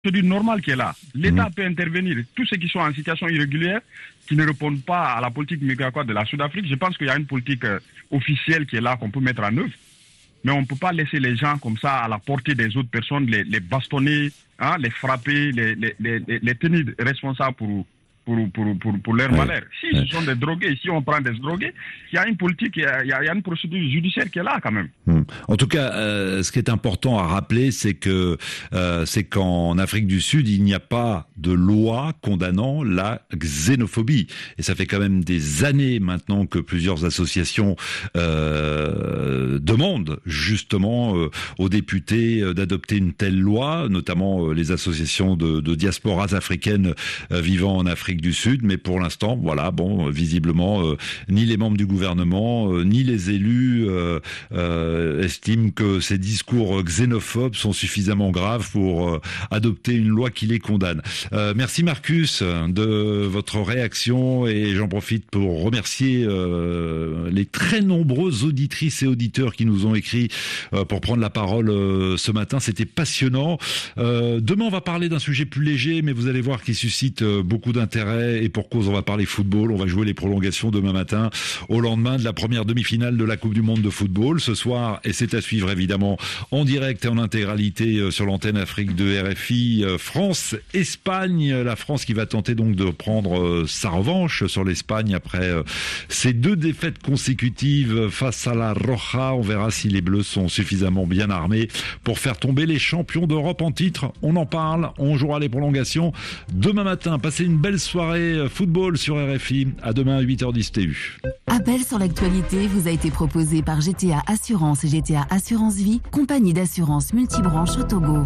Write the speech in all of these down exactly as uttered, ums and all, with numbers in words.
procédure normale qui est là. L'État Mmh. peut intervenir. Tous ceux qui sont en situation irrégulière, qui ne répondent pas à la politique migratoire de la Sud-Afrique, je pense qu'il y a une politique euh, officielle qui est là, qu'on peut mettre en œuvre. Mais on ne peut pas laisser les gens comme ça à la portée des autres personnes, les, les bastonner, hein, les frapper, les, les, les, les tenir responsables pour, pour, pour, pour, pour leur ouais. malheur. Si ouais. ce sont des drogués, si on prend des drogués, il y a une politique, il y a, il y a une procédure judiciaire qui est là quand même. Hum. En tout cas, euh, ce qui est important à rappeler, c'est que euh, c'est qu'en Afrique du Sud, il n'y a pas de loi condamnant la xénophobie. Et ça fait quand même des années maintenant que plusieurs associations euh, demandent justement euh, aux députés euh, d'adopter une telle loi, notamment euh, les associations de, de diasporas africaines euh, vivant en Afrique du Sud. Mais pour l'instant, voilà, bon, visiblement, euh, ni les membres du gouvernement, euh, ni les élus euh, euh, estiment que ces discours xénophobes sont suffisamment graves pour euh, adopter une loi qui les condamne. Euh, merci Marcus de votre réaction et j'en profite pour remercier euh, les très nombreuses auditrices et auditeurs qui nous ont écrit euh, pour prendre la parole euh, ce matin. C'était passionnant. Euh, demain, on va parler d'un sujet plus léger, mais vous allez voir qu'il suscite euh, beaucoup d'intérêt et pour cause, on va parler football. On va jouer les prolongations demain matin au lendemain de la première demi-finale de la Coupe du Monde de football ce soir et c'est à suivre évidemment en direct et en intégralité euh, sur l'antenne Afrique de R F I. euh, France-Espagne. La France qui va tenter donc de prendre euh, sa revanche sur l'Espagne après euh, ces deux défaites consécutives face à la Roja. On verra si les Bleus sont suffisamment bien armés pour faire tomber les champions d'Europe en titre. On en parle, on jouera les prolongations demain matin. Passez une belle soirée euh, football sur R F I. À demain à huit heures dix T U. Appel sur l'actualité vous a été proposé par G T A Assurance et G T A Assurance Vie, compagnie d'assurance multibranche au Togo.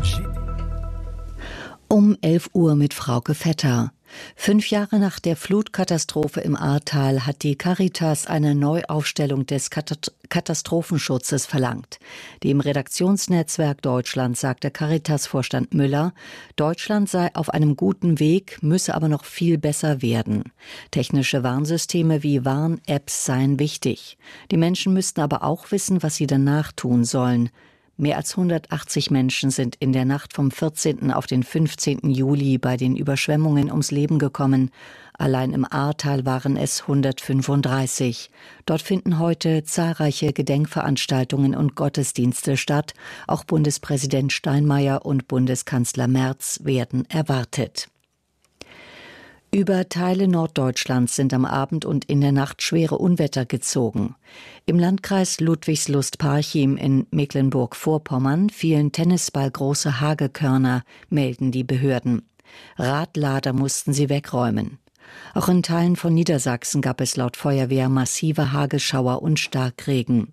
Um elf Uhr mit Frauke Vetter. Fünf Jahre nach der Flutkatastrophe im Ahrtal hat die Caritas eine Neuaufstellung des Kat- Katastrophenschutzes verlangt. Dem Redaktionsnetzwerk Deutschland sagte Caritas-Vorstand Müller, Deutschland sei auf einem guten Weg, müsse aber noch viel besser werden. Technische Warnsysteme wie Warn-Apps seien wichtig. Die Menschen müssten aber auch wissen, was sie danach tun sollen. Mehr als hundertachtzig Menschen sind in der Nacht vom vierzehnten auf den fünfzehnten Juli bei den Überschwemmungen ums Leben gekommen. Allein im Ahrtal waren es hundertfünfunddreißig. Dort finden heute zahlreiche Gedenkveranstaltungen und Gottesdienste statt. Auch Bundespräsident Steinmeier und Bundeskanzler Merz werden erwartet. Über Teile Norddeutschlands sind am Abend und in der Nacht schwere Unwetter gezogen. Im Landkreis Ludwigslust-Parchim in Mecklenburg-Vorpommern fielen tennisballgroße Hagekörner, melden die Behörden. Radlader mussten sie wegräumen. Auch in Teilen von Niedersachsen gab es laut Feuerwehr massive Hagelschauer und Starkregen.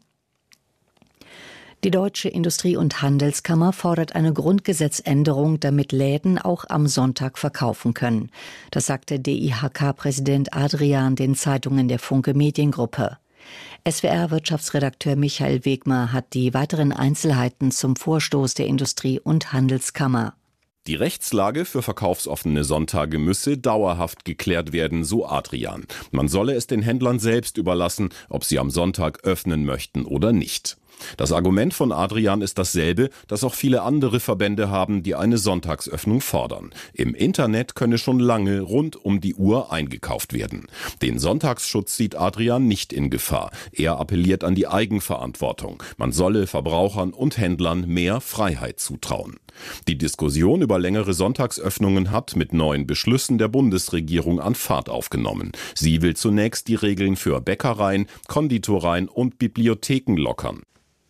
Die Deutsche Industrie- und Handelskammer fordert eine Grundgesetzänderung, damit Läden auch am Sonntag verkaufen können. Das sagte D I H K-Präsident Adrian den Zeitungen der Funke Mediengruppe. S W R-Wirtschaftsredakteur Michael Wegmer hat die weiteren Einzelheiten zum Vorstoß der Industrie- und Handelskammer. Die Rechtslage für verkaufsoffene Sonntage müsse dauerhaft geklärt werden, so Adrian. Man solle es den Händlern selbst überlassen, ob sie am Sonntag öffnen möchten oder nicht. Das Argument von Adrian ist dasselbe, das auch viele andere Verbände haben, die eine Sonntagsöffnung fordern. Im Internet könne schon lange rund um die Uhr eingekauft werden. Den Sonntagsschutz sieht Adrian nicht in Gefahr. Er appelliert an die Eigenverantwortung. Man solle Verbrauchern und Händlern mehr Freiheit zutrauen. Die Diskussion über längere Sonntagsöffnungen hat mit neuen Beschlüssen der Bundesregierung an Fahrt aufgenommen. Sie will zunächst die Regeln für Bäckereien, Konditoreien und Bibliotheken lockern.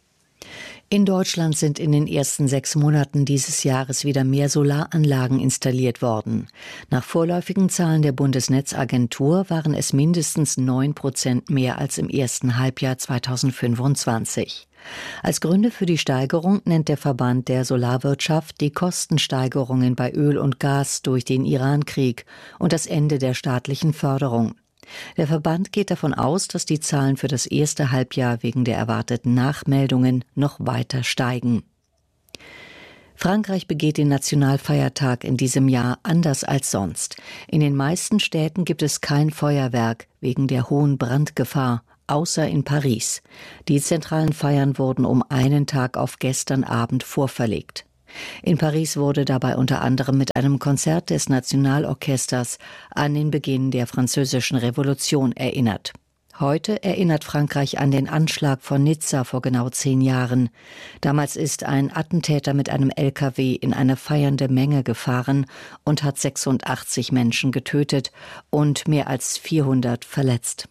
In Deutschland sind in den ersten sechs Monaten dieses Jahres wieder mehr Solaranlagen installiert worden. Nach vorläufigen Zahlen der Bundesnetzagentur waren es mindestens neun Prozent mehr als im ersten Halbjahr zweitausendfünfundzwanzig. Als Gründe für die Steigerung nennt der Verband der Solarwirtschaft die Kostensteigerungen bei Öl und Gas durch den Irankrieg und das Ende der staatlichen Förderung. Der Verband geht davon aus, dass die Zahlen für das erste Halbjahr wegen der erwarteten Nachmeldungen noch weiter steigen. Frankreich begeht den Nationalfeiertag in diesem Jahr anders als sonst. In den meisten Städten gibt es kein Feuerwerk wegen der hohen Brandgefahr, außer in Paris. Die zentralen Feiern wurden um einen Tag auf gestern Abend vorverlegt. In Paris wurde dabei unter anderem mit einem Konzert des Nationalorchesters an den Beginn der Französischen Revolution erinnert. Heute erinnert Frankreich an den Anschlag von Nizza vor genau zehn Jahren. Damals ist ein Attentäter mit einem L K W in eine feiernde Menge gefahren und hat sechsundachtzig Menschen getötet und mehr als vierhundert verletzt.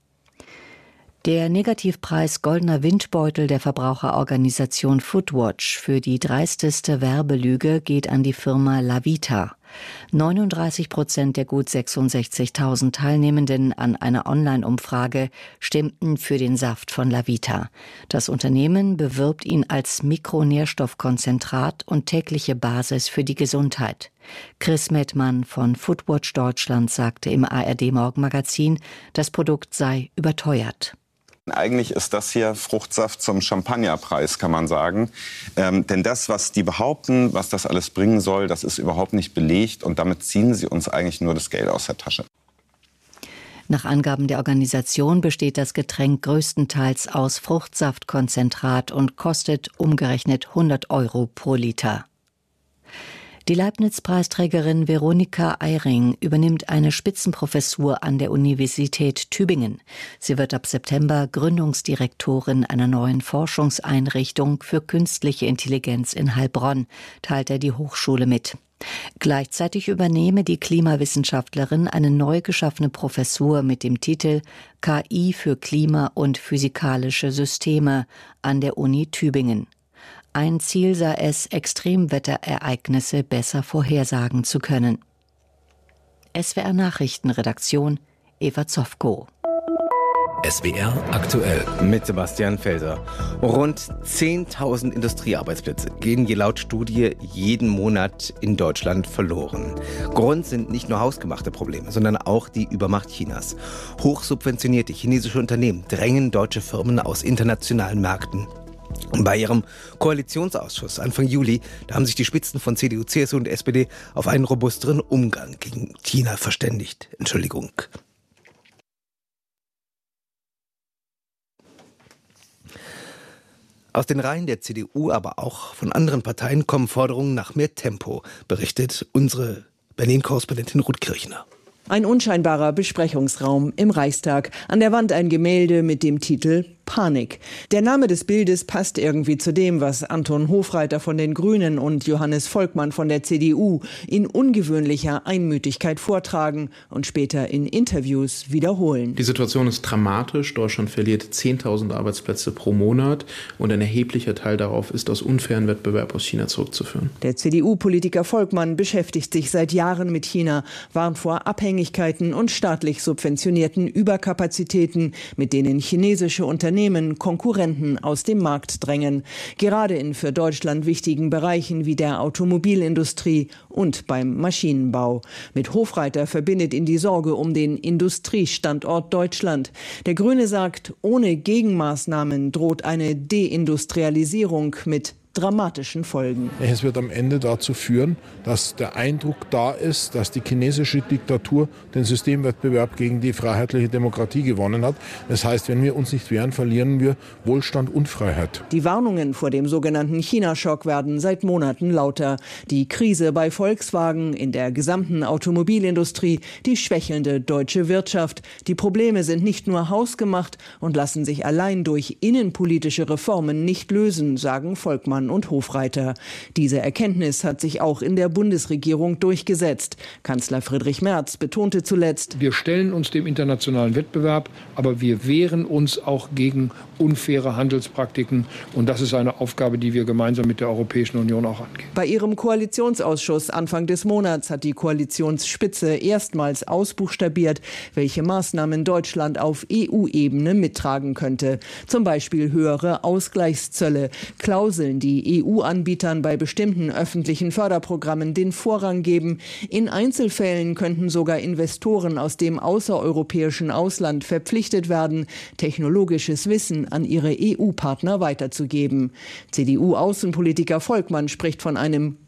Der Negativpreis Goldener Windbeutel der Verbraucherorganisation Foodwatch für die dreisteste Werbelüge geht an die Firma Lavita. neununddreißig Prozent der gut sechsundsechzigtausend Teilnehmenden an einer Online-Umfrage stimmten für den Saft von Lavita. Das Unternehmen bewirbt ihn als Mikronährstoffkonzentrat und tägliche Basis für die Gesundheit. Chris Mettmann von Foodwatch Deutschland sagte im A R D-Morgenmagazin, das Produkt sei überteuert. Eigentlich ist das hier Fruchtsaft zum Champagnerpreis, kann man sagen. Ähm, denn das, was die behaupten, was das alles bringen soll, das ist überhaupt nicht belegt. Und damit ziehen sie uns eigentlich nur das Geld aus der Tasche. Nach Angaben der Organisation besteht das Getränk größtenteils aus Fruchtsaftkonzentrat und kostet umgerechnet hundert Euro pro Liter. Die Leibniz-Preisträgerin Veronika Eyring übernimmt eine Spitzenprofessur an der Universität Tübingen. Sie wird ab September Gründungsdirektorin einer neuen Forschungseinrichtung für künstliche Intelligenz in Heilbronn, teilte die Hochschule mit. Gleichzeitig übernehme die Klimawissenschaftlerin eine neu geschaffene Professur mit dem Titel K I für Klima- und physikalische Systeme an der Uni Tübingen. Ein Ziel sei es, Extremwetterereignisse besser vorhersagen zu können. S W R Nachrichtenredaktion Eva Zofko. S W R aktuell mit Sebastian Felser. Rund zehntausend Industriearbeitsplätze gehen je laut Studie jeden Monat in Deutschland verloren. Grund sind nicht nur hausgemachte Probleme, sondern auch die Übermacht Chinas. Hochsubventionierte chinesische Unternehmen drängen deutsche Firmen aus internationalen Märkten. Bei ihrem Koalitionsausschuss Anfang Juli, da haben sich die Spitzen von C D U, C S U und S P D auf einen robusteren Umgang gegen China verständigt. Entschuldigung. Aus den Reihen der C D U, aber auch von anderen Parteien kommen Forderungen nach mehr Tempo, berichtet unsere Berlin-Korrespondentin Ruth Kirchner. Ein unscheinbarer Besprechungsraum im Reichstag. An der Wand ein Gemälde mit dem Titel Panik. Der Name des Bildes passt irgendwie zu dem, was Anton Hofreiter von den Grünen und Johannes Volkmann von der C D U in ungewöhnlicher Einmütigkeit vortragen und später in Interviews wiederholen. Die Situation ist dramatisch. Deutschland verliert zehntausend Arbeitsplätze pro Monat und ein erheblicher Teil darauf ist aus unfairen Wettbewerb aus China zurückzuführen. Der C D U-Politiker Volkmann beschäftigt sich seit Jahren mit China, warnt vor Abhängigkeiten und staatlich subventionierten Überkapazitäten, mit denen chinesische Unternehmen Konkurrenten aus dem Markt drängen. Gerade in für Deutschland wichtigen Bereichen wie der Automobilindustrie und beim Maschinenbau. Mit Hofreiter verbindet ihn die Sorge um den Industriestandort Deutschland. Der Grüne sagt, ohne Gegenmaßnahmen droht eine Deindustrialisierung mit dramatischen Folgen. Es wird am Ende dazu führen, dass der Eindruck da ist, dass die chinesische Diktatur den Systemwettbewerb gegen die freiheitliche Demokratie gewonnen hat. Das heißt, wenn wir uns nicht wehren, verlieren wir Wohlstand und Freiheit. Die Warnungen vor dem sogenannten China-Schock werden seit Monaten lauter. Die Krise bei Volkswagen, in der gesamten Automobilindustrie, die schwächelnde deutsche Wirtschaft. Die Probleme sind nicht nur hausgemacht und lassen sich allein durch innenpolitische Reformen nicht lösen, sagen Volkmann und Hofreiter. Diese Erkenntnis hat sich auch in der Bundesregierung durchgesetzt. Kanzler Friedrich Merz betonte zuletzt: Wir stellen uns dem internationalen Wettbewerb, aber wir wehren uns auch gegen unfaire Handelspraktiken. Und das ist eine Aufgabe, die wir gemeinsam mit der Europäischen Union auch angehen. Bei ihrem Koalitionsausschuss Anfang des Monats hat die Koalitionsspitze erstmals ausbuchstabiert, welche Maßnahmen Deutschland auf E U-Ebene mittragen könnte. Zum Beispiel höhere Ausgleichszölle, Klauseln, die E U-Anbietern bei bestimmten öffentlichen Förderprogrammen den Vorrang geben. In Einzelfällen könnten sogar Investoren aus dem außereuropäischen Ausland verpflichtet werden, technologisches Wissen an ihre E U-Partner weiterzugeben. C D U-Außenpolitiker Volkmann spricht von einem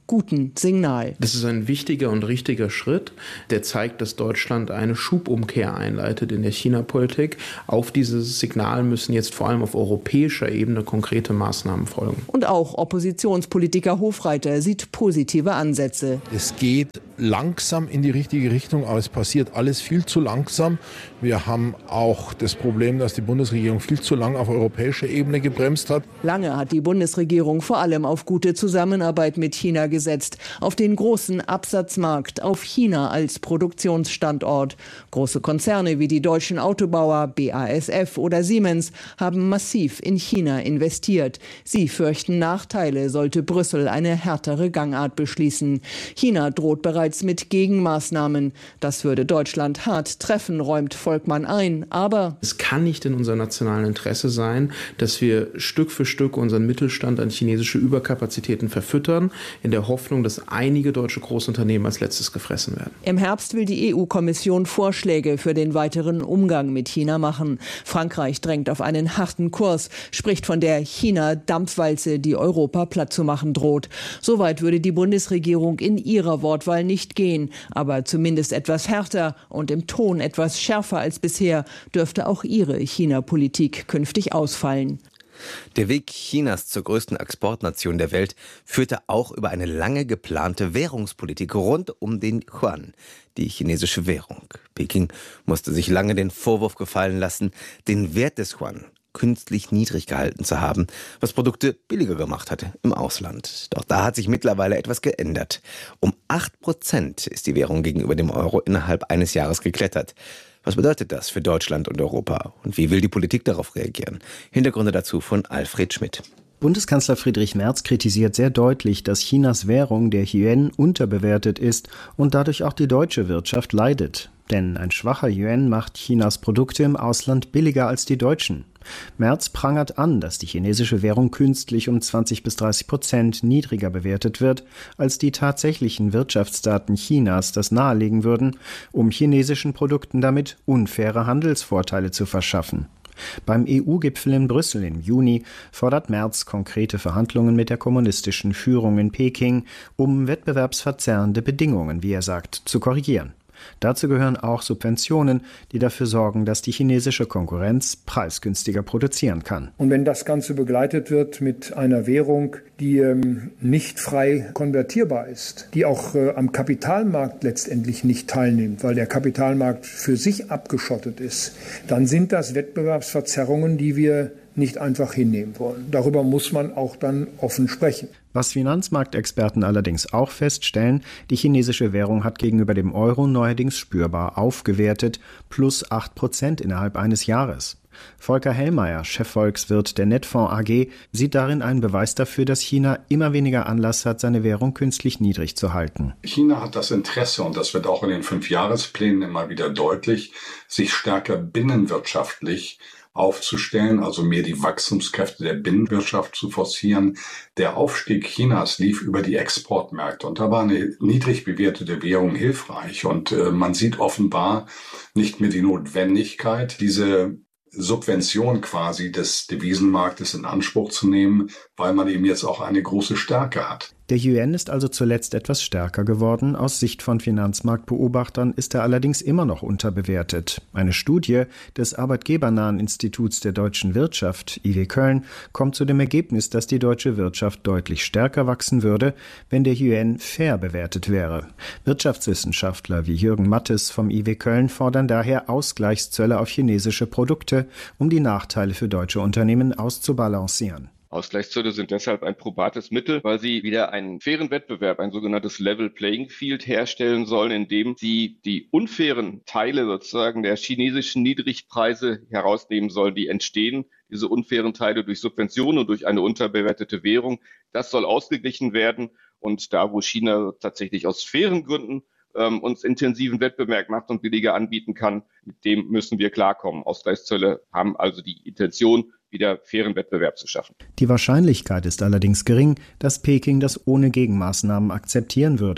guten Signal. Das ist ein wichtiger und richtiger Schritt, der zeigt, dass Deutschland eine Schubumkehr einleitet in der China-Politik. Auf dieses Signal müssen jetzt vor allem auf europäischer Ebene konkrete Maßnahmen folgen. Und auch Oppositionspolitiker Hofreiter sieht positive Ansätze. Es geht langsam in die richtige Richtung, aber es passiert alles viel zu langsam. Wir haben auch das Problem, dass die Bundesregierung viel zu lange auf europäischer Ebene gebremst hat. Lange hat die Bundesregierung vor allem auf gute Zusammenarbeit mit China gesetzt, auf den großen Absatzmarkt, auf China als Produktionsstandort. Große Konzerne wie die deutschen Autobauer B A S F oder Siemens haben massiv in China investiert. Sie fürchten Nachteile, sollte Brüssel eine härtere Gangart beschließen. China droht bereits mit Gegenmaßnahmen. Das würde Deutschland hart treffen, räumt Volkmann ein. Aber es kann nicht in unserem nationalen Interesse sein, dass wir Stück für Stück unseren Mittelstand an chinesische Überkapazitäten verfüttern, in der Hoffnung, dass einige deutsche Großunternehmen als letztes gefressen werden. Im Herbst will die E U-Kommission Vorschläge für den weiteren Umgang mit China machen. Frankreich drängt auf einen harten Kurs, spricht von der China-Dampfwalze, die Europa platt zu machen droht. Soweit würde die Bundesregierung in ihrer Wortwahl nicht gehen. Aber zumindest etwas härter und im Ton etwas schärfer als bisher dürfte auch ihre China-Politik künftig ausfallen. Der Weg Chinas zur größten Exportnation der Welt führte auch über eine lange geplante Währungspolitik rund um den Yuan, die chinesische Währung. Peking musste sich lange den Vorwurf gefallen lassen, den Wert des Yuan künstlich niedrig gehalten zu haben, was Produkte billiger gemacht hatte im Ausland. Doch da hat sich mittlerweile etwas geändert. Um acht Prozent ist die Währung gegenüber dem Euro innerhalb eines Jahres geklettert. Was bedeutet das für Deutschland und Europa? Und wie will die Politik darauf reagieren? Hintergründe dazu von Alfred Schmidt. Bundeskanzler Friedrich Merz kritisiert sehr deutlich, dass Chinas Währung, der Yuan, unterbewertet ist und dadurch auch die deutsche Wirtschaft leidet. Denn ein schwacher Yuan macht Chinas Produkte im Ausland billiger als die deutschen. Merz prangert an, dass die chinesische Währung künstlich um zwanzig bis dreißig Prozent niedriger bewertet wird, als die tatsächlichen Wirtschaftsdaten Chinas das nahelegen würden, um chinesischen Produkten damit unfaire Handelsvorteile zu verschaffen. Beim E U-Gipfel in Brüssel im Juni fordert Merz konkrete Verhandlungen mit der kommunistischen Führung in Peking, um wettbewerbsverzerrende Bedingungen, wie er sagt, zu korrigieren. Dazu gehören auch Subventionen, die dafür sorgen, dass die chinesische Konkurrenz preisgünstiger produzieren kann. Und wenn das Ganze begleitet wird mit einer Währung, die ähm, nicht frei konvertierbar ist, die auch äh, am Kapitalmarkt letztendlich nicht teilnimmt, weil der Kapitalmarkt für sich abgeschottet ist, dann sind das Wettbewerbsverzerrungen, die wir nicht einfach hinnehmen wollen. Darüber muss man auch dann offen sprechen. Was Finanzmarktexperten allerdings auch feststellen, die chinesische Währung hat gegenüber dem Euro neuerdings spürbar aufgewertet, plus acht Prozent innerhalb eines Jahres. Volker Hellmeier, Chefvolkswirt der Netfonds A G, sieht darin einen Beweis dafür, dass China immer weniger Anlass hat, seine Währung künstlich niedrig zu halten. China hat das Interesse, und das wird auch in den Fünfjahresplänen immer wieder deutlich, sich stärker binnenwirtschaftlich aufzustellen, also mehr die Wachstumskräfte der Binnenwirtschaft zu forcieren. Der Aufstieg Chinas lief über die Exportmärkte und da war eine niedrig bewertete Währung hilfreich und äh, man sieht offenbar nicht mehr die Notwendigkeit, diese Subvention quasi des Devisenmarktes in Anspruch zu nehmen, weil man eben jetzt auch eine große Stärke hat. Der Yuan ist also zuletzt etwas stärker geworden. Aus Sicht von Finanzmarktbeobachtern ist er allerdings immer noch unterbewertet. Eine Studie des arbeitgebernahen Instituts der deutschen Wirtschaft, I W Köln, kommt zu dem Ergebnis, dass die deutsche Wirtschaft deutlich stärker wachsen würde, wenn der Yuan fair bewertet wäre. Wirtschaftswissenschaftler wie Jürgen Mattes vom I W Köln fordern daher Ausgleichszölle auf chinesische Produkte, um die Nachteile für deutsche Unternehmen auszubalancieren. Ausgleichszölle sind deshalb ein probates Mittel, weil sie wieder einen fairen Wettbewerb, ein sogenanntes Level Playing Field herstellen sollen, indem sie die unfairen Teile sozusagen der chinesischen Niedrigpreise herausnehmen sollen, die entstehen, diese unfairen Teile durch Subventionen und durch eine unterbewertete Währung. Das soll ausgeglichen werden und da, wo China tatsächlich aus fairen Gründen ähm, uns intensiven Wettbewerb macht und billiger anbieten kann, mit dem müssen wir klarkommen. Ausgleichszölle haben also die Intention, wieder fairen Wettbewerb zu schaffen. Die Wahrscheinlichkeit ist allerdings gering, dass Peking das ohne Gegenmaßnahmen akzeptieren würde.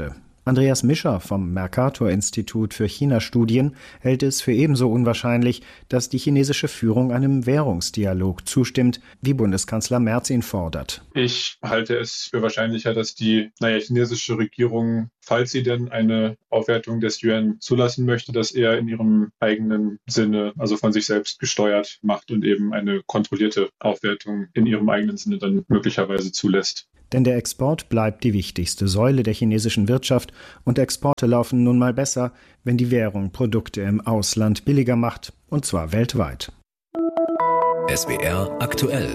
Andreas Mischer vom Mercator-Institut für China-Studien hält es für ebenso unwahrscheinlich, dass die chinesische Führung einem Währungsdialog zustimmt, wie Bundeskanzler Merz ihn fordert. Ich halte es für wahrscheinlicher, dass die naja, chinesische Regierung, falls sie denn eine Aufwertung des Yuan zulassen möchte, das eher in ihrem eigenen Sinne, also von sich selbst gesteuert macht und eben eine kontrollierte Aufwertung in ihrem eigenen Sinne dann möglicherweise zulässt. Denn der Export bleibt die wichtigste Säule der chinesischen Wirtschaft und Exporte laufen nun mal besser, wenn die Währung Produkte im Ausland billiger macht, und zwar weltweit. S W R aktuell.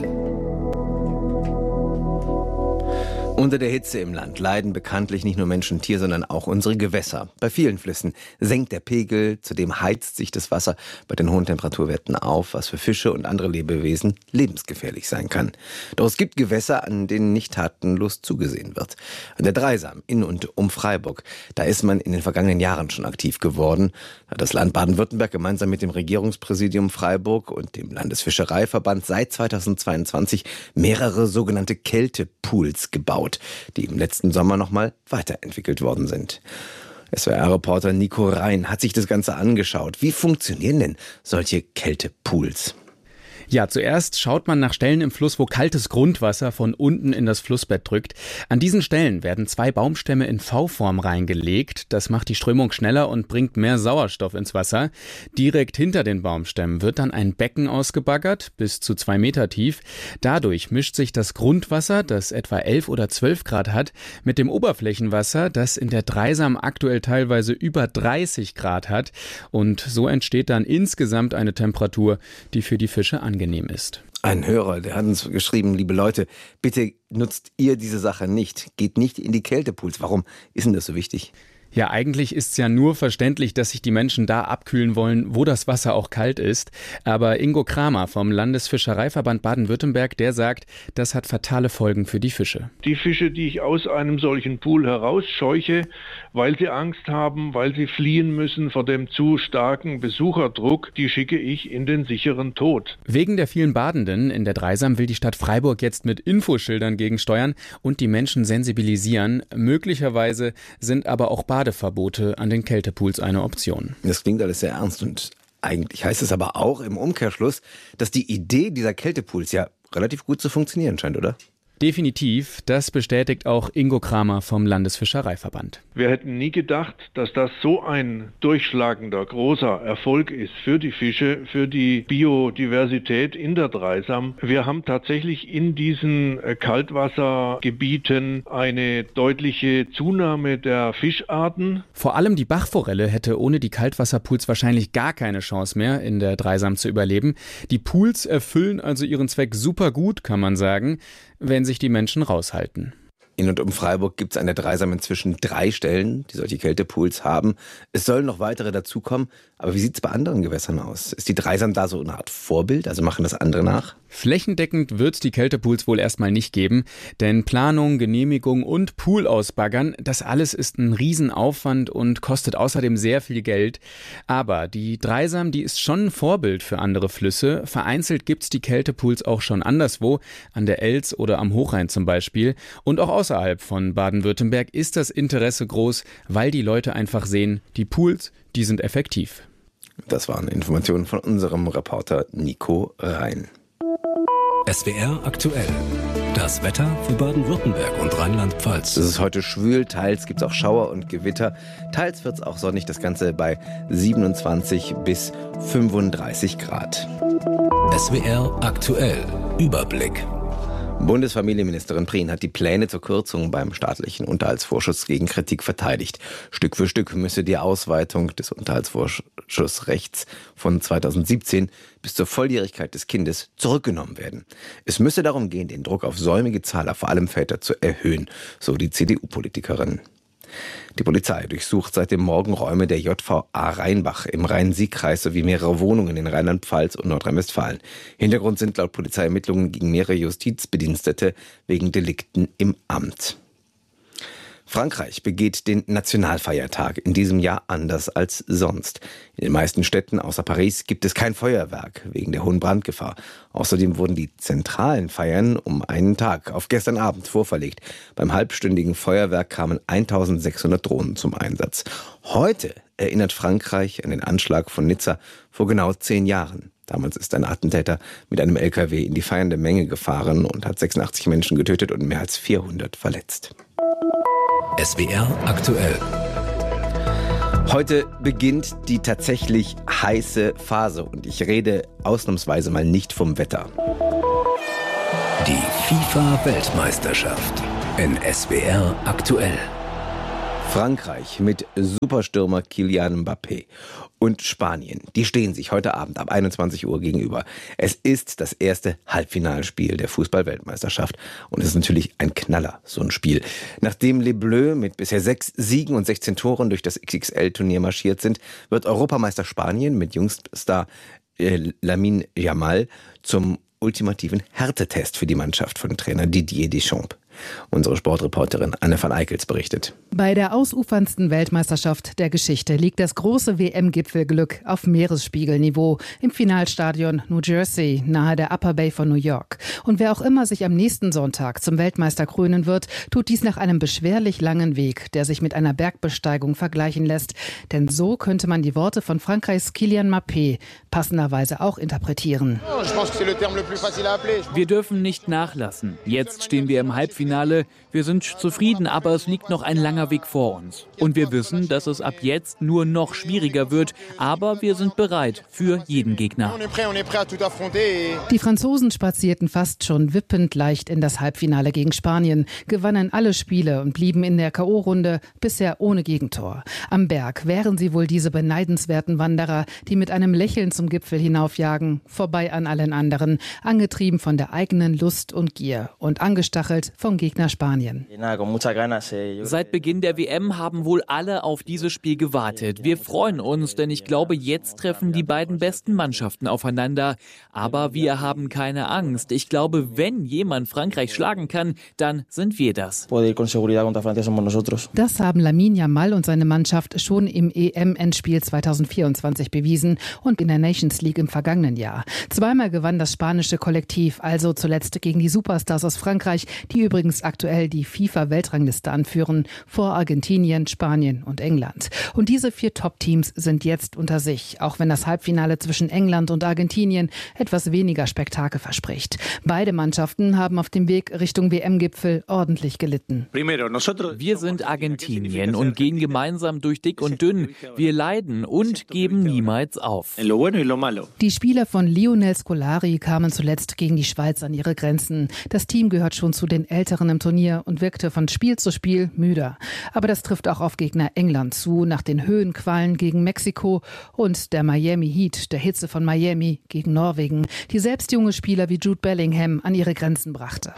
Unter der Hitze im Land leiden bekanntlich nicht nur Mensch und Tier, sondern auch unsere Gewässer. Bei vielen Flüssen sinkt der Pegel, zudem heizt sich das Wasser bei den hohen Temperaturwerten auf, was für Fische und andere Lebewesen lebensgefährlich sein kann. Doch es gibt Gewässer, an denen nicht tatenlos zugesehen wird. An der Dreisam in und um Freiburg, da ist man in den vergangenen Jahren schon aktiv geworden. Da hat das Land Baden-Württemberg gemeinsam mit dem Regierungspräsidium Freiburg und dem Landesfischereiverband seit zweitausendzweiundzwanzig mehrere sogenannte Kältepools gebaut, die im letzten Sommer nochmal weiterentwickelt worden sind. S W R-Reporter Nico Rein hat sich das Ganze angeschaut. Wie funktionieren denn solche Kältepools? Ja, zuerst schaut man nach Stellen im Fluss, wo kaltes Grundwasser von unten in das Flussbett drückt. An diesen Stellen werden zwei Baumstämme in V-Form reingelegt. Das macht die Strömung schneller und bringt mehr Sauerstoff ins Wasser. Direkt hinter den Baumstämmen wird dann ein Becken ausgebaggert, bis zu zwei Meter tief. Dadurch mischt sich das Grundwasser, das etwa elf oder zwölf Grad hat, mit dem Oberflächenwasser, das in der Dreisam aktuell teilweise über dreißig Grad hat. Und so entsteht dann insgesamt eine Temperatur, die für die Fische angenehm ist. Ein Hörer, der hat uns geschrieben, liebe Leute, bitte nutzt ihr diese Sache nicht. Geht nicht in die Kältepools. Warum ist denn das so wichtig? Ja, eigentlich ist es ja nur verständlich, dass sich die Menschen da abkühlen wollen, wo das Wasser auch kalt ist. Aber Ingo Kramer vom Landesfischereiverband Baden-Württemberg, der sagt, das hat fatale Folgen für die Fische. Die Fische, die ich aus einem solchen Pool herausscheuche, weil sie Angst haben, weil sie fliehen müssen vor dem zu starken Besucherdruck, die schicke ich in den sicheren Tod. Wegen der vielen Badenden in der Dreisam will die Stadt Freiburg jetzt mit Infoschildern gegensteuern und die Menschen sensibilisieren. Möglicherweise sind aber auch Badeverbote an den Kältepools eine Option. Das klingt alles sehr ernst und eigentlich heißt es aber auch im Umkehrschluss, dass die Idee dieser Kältepools ja relativ gut zu funktionieren scheint, oder? Definitiv, das bestätigt auch Ingo Kramer vom Landesfischereiverband. Wir hätten nie gedacht, dass das so ein durchschlagender, großer Erfolg ist für die Fische, für die Biodiversität in der Dreisam. Wir haben tatsächlich in diesen Kaltwassergebieten eine deutliche Zunahme der Fischarten. Vor allem die Bachforelle hätte ohne die Kaltwasserpools wahrscheinlich gar keine Chance mehr, in der Dreisam zu überleben. Die Pools erfüllen also ihren Zweck super gut, kann man sagen, wenn sich die Menschen raushalten. In und um Freiburg gibt es an der Dreisam inzwischen drei Stellen, die solche Kältepools haben. Es sollen noch weitere dazukommen. Aber wie sieht es bei anderen Gewässern aus? Ist die Dreisam da so eine Art Vorbild? Also machen das andere nach? Flächendeckend wird es die Kältepools wohl erstmal nicht geben. Denn Planung, Genehmigung und Pool ausbaggern, das alles ist ein Riesenaufwand und kostet außerdem sehr viel Geld. Aber die Dreisam, die ist schon ein Vorbild für andere Flüsse. Vereinzelt gibt es die Kältepools auch schon anderswo, an der Elz oder am Hochrhein zum Beispiel. Und auch außerhalb von Baden-Württemberg ist das Interesse groß, weil die Leute einfach sehen, die Pools, die sind effektiv. Das waren Informationen von unserem Reporter Nico Rein. S W R aktuell. Das Wetter für Baden-Württemberg und Rheinland-Pfalz. Es ist heute schwül, teils gibt es auch Schauer und Gewitter. Teils wird es auch sonnig, das Ganze bei siebenundzwanzig bis fünfunddreißig Grad. S W R aktuell. Überblick. Bundesfamilienministerin Prien hat die Pläne zur Kürzung beim staatlichen Unterhaltsvorschuss gegen Kritik verteidigt. Stück für Stück müsse die Ausweitung des Unterhaltsvorschussrechts von zweitausendsiebzehn bis zur Volljährigkeit des Kindes zurückgenommen werden. Es müsse darum gehen, den Druck auf säumige Zahler, vor allem Väter, zu erhöhen, so die C D U-Politikerin. Die Polizei durchsucht seit dem Morgen Räume der J V A Rheinbach im Rhein-Sieg-Kreis sowie mehrere Wohnungen in Rheinland-Pfalz und Nordrhein-Westfalen. Hintergrund sind laut Polizei Ermittlungen gegen mehrere Justizbedienstete wegen Delikten im Amt. Frankreich begeht den Nationalfeiertag in diesem Jahr anders als sonst. In den meisten Städten außer Paris gibt es kein Feuerwerk wegen der hohen Brandgefahr. Außerdem wurden die zentralen Feiern um einen Tag auf gestern Abend vorverlegt. Beim halbstündigen Feuerwerk kamen eintausendsechshundert Drohnen zum Einsatz. Heute erinnert Frankreich an den Anschlag von Nizza vor genau zehn Jahren. Damals ist ein Attentäter mit einem L K W in die feiernde Menge gefahren und hat sechsundachtzig Menschen getötet und mehr als vierhundert verletzt. S W R aktuell. Heute beginnt die tatsächlich heiße Phase und ich rede ausnahmsweise mal nicht vom Wetter. Die FIFA-Weltmeisterschaft in S W R aktuell. Frankreich mit Superstürmer Kylian Mbappé und Spanien, die stehen sich heute Abend ab einundzwanzig Uhr gegenüber. Es ist das erste Halbfinalspiel der Fußball-Weltmeisterschaft und es ist natürlich ein Knaller, so ein Spiel. Nachdem Les Bleus mit bisher sechs Siegen und sechzehn Toren durch das X X L-Turnier marschiert sind, wird Europameister Spanien mit Jungststar äh, Lamine Yamal zum ultimativen Härtetest für die Mannschaft von Trainer Didier Deschamps. Unsere Sportreporterin Anne van Eickels berichtet. Bei der ausuferndsten Weltmeisterschaft der Geschichte liegt das große W M-Gipfelglück auf Meeresspiegelniveau im Finalstadion New Jersey nahe der Upper Bay von New York. Und wer auch immer sich am nächsten Sonntag zum Weltmeister krönen wird, tut dies nach einem beschwerlich langen Weg, der sich mit einer Bergbesteigung vergleichen lässt. Denn so könnte man die Worte von Frankreichs Kylian Mbappé passenderweise auch interpretieren. Wir dürfen nicht nachlassen. Jetzt stehen wir im Halbfinale. Wir sind zufrieden, aber es liegt noch ein langer Weg vor uns. Und wir wissen, dass es ab jetzt nur noch schwieriger wird, aber wir sind bereit für jeden Gegner. Die Franzosen spazierten fast schon wippend leicht in das Halbfinale gegen Spanien, gewannen alle Spiele und blieben in der K O-Runde bisher ohne Gegentor. Am Berg wären sie wohl diese beneidenswerten Wanderer, die mit einem Lächeln zum Gipfel hinaufjagen, vorbei an allen anderen, angetrieben von der eigenen Lust und Gier und angestachelt vom Gegner Spanien. Seit Beginn der W M haben wohl alle auf dieses Spiel gewartet. Wir freuen uns, denn ich glaube, jetzt treffen die beiden besten Mannschaften aufeinander. Aber wir haben keine Angst. Ich glaube, wenn jemand Frankreich schlagen kann, dann sind wir das. Das haben Lamine Yamal und seine Mannschaft schon im E M-Endspiel zweitausendvierundzwanzig bewiesen und in der Nations League im vergangenen Jahr. Zweimal gewann das spanische Kollektiv, also zuletzt gegen die Superstars aus Frankreich, die übrigens aktuell die FIFA-Weltrangliste anführen, vor Argentinien, Spanien und England. Und diese vier Top-Teams sind jetzt unter sich, auch wenn das Halbfinale zwischen England und Argentinien etwas weniger Spektakel verspricht. Beide Mannschaften haben auf dem Weg Richtung W M-Gipfel ordentlich gelitten. Wir sind Argentinien und gehen gemeinsam durch dick und dünn. Wir leiden und geben niemals auf. Die Spieler von Lionel Scolari kamen zuletzt gegen die Schweiz an ihre Grenzen. Das Team gehört schon zu den Älteren im Turnier und wirkte von Spiel zu Spiel müder. Aber das trifft auch auf Gegner England zu, nach den Höhenqualen gegen Mexiko und der Miami Heat, der Hitze von Miami gegen Norwegen, die selbst junge Spieler wie Jude Bellingham an ihre Grenzen brachte.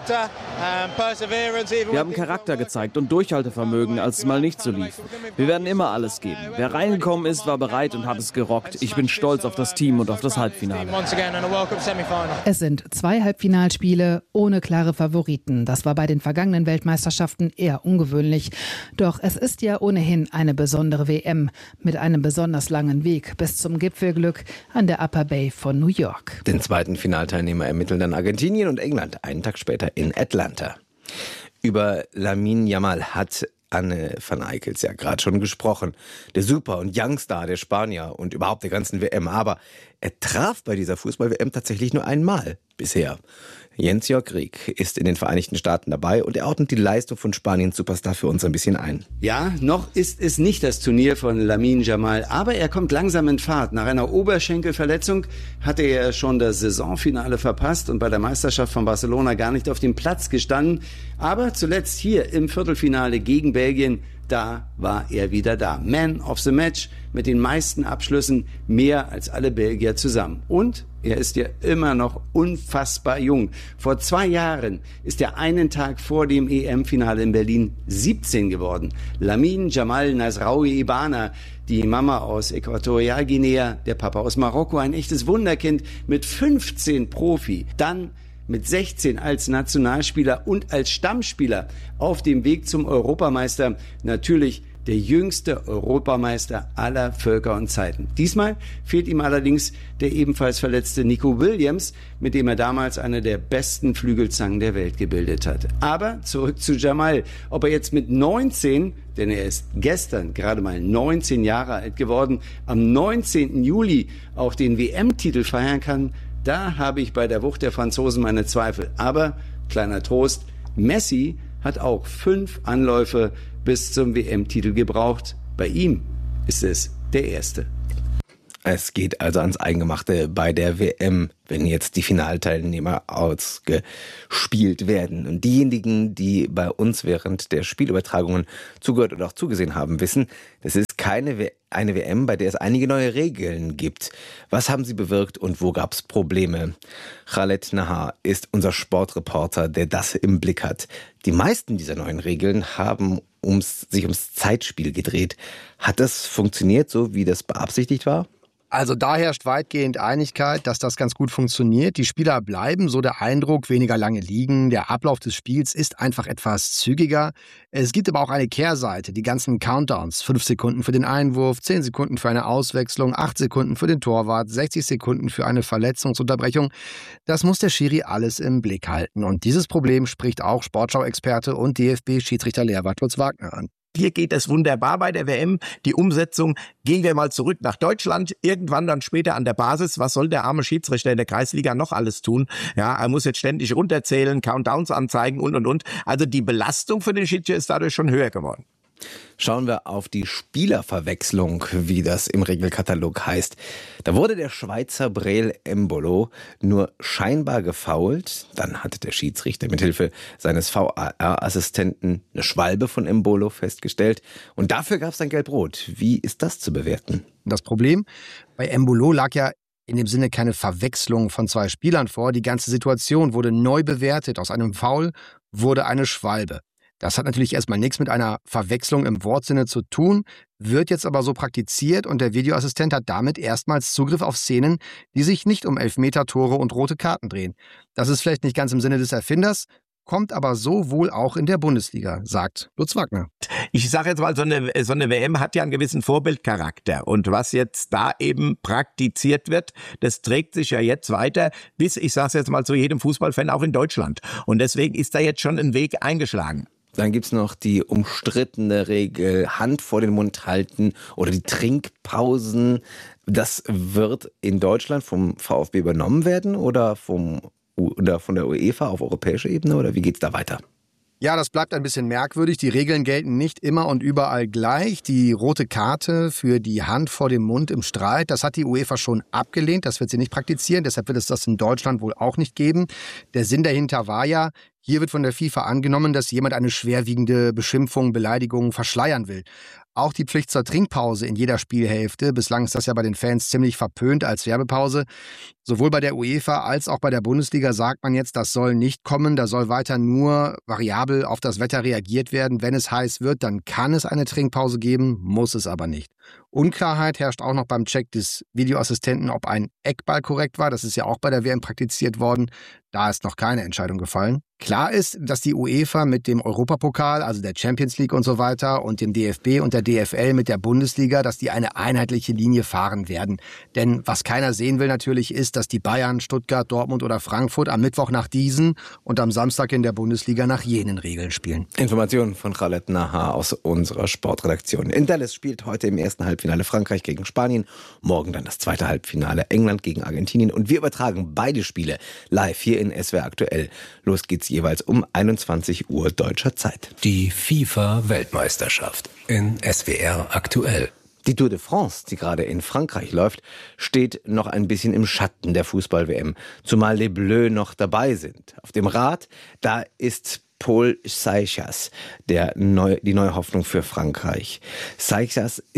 Wir haben Charakter gezeigt und Durchhaltevermögen, als es mal nicht so lief. Wir werden immer alles geben. Wer reingekommen ist, war bereit und hat es gerockt. Ich bin stolz auf das Team und auf das Halbfinale. Es sind zwei Halbfinalspiele ohne klare Favoriten. Das war bei den vergangenen Weltmeisterschaften eher ungewöhnlich. Doch es ist ja ohnehin eine besondere W M mit einem besonders langen Weg bis zum Gipfelglück an der Upper Bay von New York. Den zweiten Finalteilnehmer ermitteln dann Argentinien und England einen Tag später in Atlanta. Über Lamine Yamal hat Anne van Eickels ja gerade schon gesprochen. Der Super- und Youngstar der Spanier und überhaupt der ganzen W M. Aber er traf bei dieser Fußball-W M tatsächlich nur einmal bisher. Jens-Jörg Rieck ist in den Vereinigten Staaten dabei und er ordnet die Leistung von Spaniens Superstar für uns ein bisschen ein. Ja, noch ist es nicht das Turnier von Lamine Yamal, aber er kommt langsam in Fahrt. Nach einer Oberschenkelverletzung hatte er schon das Saisonfinale verpasst und bei der Meisterschaft von Barcelona gar nicht auf dem Platz gestanden. Aber zuletzt hier im Viertelfinale gegen Belgien, da war er wieder da. Man of the Match mit den meisten Abschlüssen, mehr als alle Belgier zusammen. Und er ist ja immer noch unfassbar jung. Vor zwei Jahren ist er einen Tag vor dem E M-Finale in Berlin siebzehn geworden. Lamine Jamal Nasraoui Ibana, die Mama aus Äquatorialguinea, der Papa aus Marokko, ein echtes Wunderkind mit fünfzehn Profi. Dann mit sechzehn als Nationalspieler und als Stammspieler auf dem Weg zum Europameister natürlich der jüngste Europameister aller Völker und Zeiten. Diesmal fehlt ihm allerdings der ebenfalls verletzte Nico Williams, mit dem er damals eine der besten Flügelzangen der Welt gebildet hat. Aber zurück zu Jamal. Ob er jetzt mit neunzehn, denn er ist gestern gerade mal neunzehn Jahre alt geworden, am neunzehnten Juli auch den W M-Titel feiern kann, da habe ich bei der Wucht der Franzosen meine Zweifel. Aber, kleiner Trost, Messi hat auch fünf Anläufe bis zum W M-Titel gebraucht. Bei ihm ist es der erste. Es geht also ans Eingemachte bei der W M, wenn jetzt die Finalteilnehmer ausgespielt werden. Und diejenigen, die bei uns während der Spielübertragungen zugehört oder auch zugesehen haben, wissen, das ist keine w- eine W M, bei der es einige neue Regeln gibt. Was haben sie bewirkt und wo gab es Probleme? Khaled Nahar ist unser Sportreporter, der das im Blick hat. Die meisten dieser neuen Regeln haben ums, sich ums Zeitspiel gedreht. Hat das funktioniert, so wie das beabsichtigt war? Also da herrscht weitgehend Einigkeit, dass das ganz gut funktioniert. Die Spieler bleiben, so der Eindruck, weniger lange liegen. Der Ablauf des Spiels ist einfach etwas zügiger. Es gibt aber auch eine Kehrseite, die ganzen Countdowns. Fünf Sekunden für den Einwurf, zehn Sekunden für eine Auswechslung, acht Sekunden für den Torwart, sechzig Sekunden für eine Verletzungsunterbrechung. Das muss der Schiri alles im Blick halten. Und dieses Problem spricht auch Sportschau-Experte und D F B-Schiedsrichter Lehrwart Lutz Wagner an. Hier geht es wunderbar bei der W M. Die Umsetzung, gehen wir mal zurück nach Deutschland, irgendwann dann später an der Basis. Was soll der arme Schiedsrichter in der Kreisliga noch alles tun? Ja, er muss jetzt ständig runterzählen, Countdowns anzeigen und, und, und. Also die Belastung für den Schiedsrichter ist dadurch schon höher geworden. Schauen wir auf die Spielerverwechslung, wie das im Regelkatalog heißt. Da wurde der Schweizer Breel Embolo nur scheinbar gefoult. Dann hatte der Schiedsrichter mithilfe seines V A R-Assistenten eine Schwalbe von Embolo festgestellt. Und dafür gab es dann Gelb-Rot. Wie ist das zu bewerten? Das Problem bei Embolo lag ja in dem Sinne keine Verwechslung von zwei Spielern vor. Die ganze Situation wurde neu bewertet. Aus einem Foul wurde eine Schwalbe. Das hat natürlich erstmal nichts mit einer Verwechslung im Wortsinne zu tun, wird jetzt aber so praktiziert und der Videoassistent hat damit erstmals Zugriff auf Szenen, die sich nicht um Elfmeter-Tore und rote Karten drehen. Das ist vielleicht nicht ganz im Sinne des Erfinders, kommt aber so wohl auch in der Bundesliga, sagt Lutz Wagner. Ich sage jetzt mal, so eine, so eine W M hat ja einen gewissen Vorbildcharakter. Und was jetzt da eben praktiziert wird, das trägt sich ja jetzt weiter bis, ich sage es jetzt mal, zu jedem Fußballfan auch in Deutschland. Und deswegen ist da jetzt schon ein Weg eingeschlagen. Dann gibt's noch die umstrittene Regel Hand vor den Mund halten oder die Trinkpausen. Das wird in Deutschland vom VfB übernommen werden oder, vom, oder von der UEFA auf europäischer Ebene oder wie geht's da weiter? Ja, das bleibt ein bisschen merkwürdig. Die Regeln gelten nicht immer und überall gleich. Die rote Karte für die Hand vor dem Mund im Streit, das hat die UEFA schon abgelehnt. Das wird sie nicht praktizieren. Deshalb wird es das in Deutschland wohl auch nicht geben. Der Sinn dahinter war ja, hier wird von der FIFA angenommen, dass jemand eine schwerwiegende Beschimpfung, Beleidigung verschleiern will. Auch die Pflicht zur Trinkpause in jeder Spielhälfte, bislang ist das ja bei den Fans ziemlich verpönt als Werbepause. Sowohl bei der UEFA als auch bei der Bundesliga sagt man jetzt, das soll nicht kommen. Da soll weiter nur variabel auf das Wetter reagiert werden. Wenn es heiß wird, dann kann es eine Trinkpause geben, muss es aber nicht. Unklarheit herrscht auch noch beim Check des Videoassistenten, ob ein Eckball korrekt war. Das ist ja auch bei der W M praktiziert worden. Da ist noch keine Entscheidung gefallen. Klar ist, dass die UEFA mit dem Europapokal, also der Champions League und so weiter, und dem D F B und der D F L mit der Bundesliga, dass die eine einheitliche Linie fahren werden. Denn was keiner sehen will natürlich ist, dass die Bayern, Stuttgart, Dortmund oder Frankfurt am Mittwoch nach diesen und am Samstag in der Bundesliga nach jenen Regeln spielen. Informationen von Khaled Nahar aus unserer Sportredaktion. In Dallas spielt heute im ersten Halbfinale Frankreich gegen Spanien, morgen dann das zweite Halbfinale England gegen Argentinien und wir übertragen beide Spiele live hier in S W R aktuell. Los geht's jeweils um einundzwanzig Uhr deutscher Zeit. Die FIFA-Weltmeisterschaft in S W R aktuell. Die Tour de France, die gerade in Frankreich läuft, steht noch ein bisschen im Schatten der Fußball-W M, zumal les Bleus noch dabei sind. Auf dem Rad, da ist Paul Seixas, der neu, die neue Hoffnung für Frankreich. Seixas ist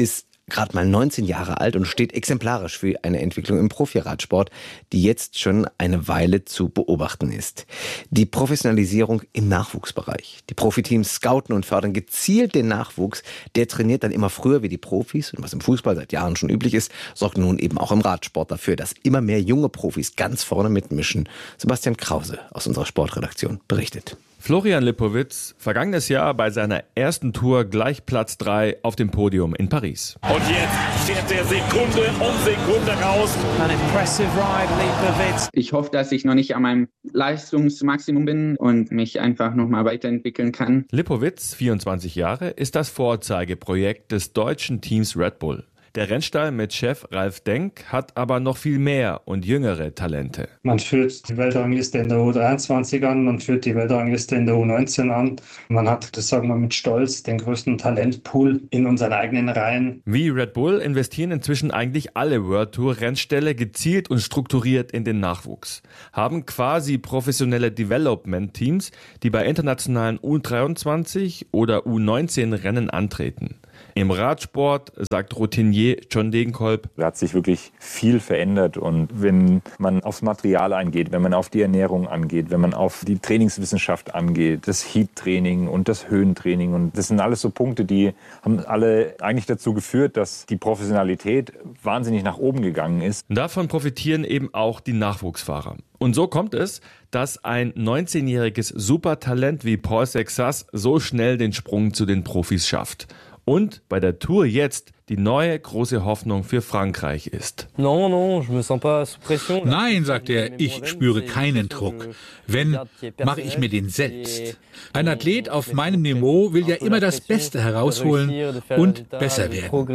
gerade mal neunzehn Jahre alt und steht exemplarisch für eine Entwicklung im Profiradsport, die jetzt schon eine Weile zu beobachten ist. Die Professionalisierung im Nachwuchsbereich. Die Profiteams scouten und fördern gezielt den Nachwuchs. Der trainiert dann immer früher wie die Profis. Und was im Fußball seit Jahren schon üblich ist, sorgt nun eben auch im Radsport dafür, dass immer mehr junge Profis ganz vorne mitmischen. Sebastian Krause aus unserer Sportredaktion berichtet. Florian Lipowitz, vergangenes Jahr bei seiner ersten Tour gleich Platz drei auf dem Podium in Paris. Und jetzt fährt er Sekunde um Sekunde raus. An impressive ride, Lipowitz. Ich hoffe, dass ich noch nicht an meinem Leistungsmaximum bin und mich einfach noch mal weiterentwickeln kann. Lipowitz, vierundzwanzig Jahre, ist das Vorzeigeprojekt des deutschen Teams Red Bull. Der Rennstall mit Chef Ralf Denk hat aber noch viel mehr und jüngere Talente. Man führt die Weltrangliste in der U dreiundzwanzig an, man führt die Weltrangliste in der U neunzehn an. Man hat, das sagen wir mit Stolz, den größten Talentpool in unseren eigenen Reihen. Wie Red Bull investieren inzwischen eigentlich alle World Tour Rennställe gezielt und strukturiert in den Nachwuchs. Haben quasi professionelle Development-Teams, die bei internationalen U dreiundzwanzig oder U neunzehn Rennen antreten. Im Radsport, sagt Routinier John Degenkolb, da hat sich wirklich viel verändert. Und wenn man aufs Material eingeht, wenn man auf die Ernährung angeht, wenn man auf die Trainingswissenschaft angeht, das Heat-Training und das Höhentraining, und das sind alles so Punkte, die haben alle eigentlich dazu geführt, dass die Professionalität wahnsinnig nach oben gegangen ist. Davon profitieren eben auch die Nachwuchsfahrer. Und so kommt es, dass ein neunzehnjähriges Supertalent wie Paul Sexas so schnell den Sprung zu den Profis schafft. Und bei der Tour jetzt die neue große Hoffnung für Frankreich ist. Nein, sagt er, ich spüre keinen Druck. Wenn, mache ich mir den selbst. Ein Athlet auf meinem Niveau will ja immer das Beste herausholen und besser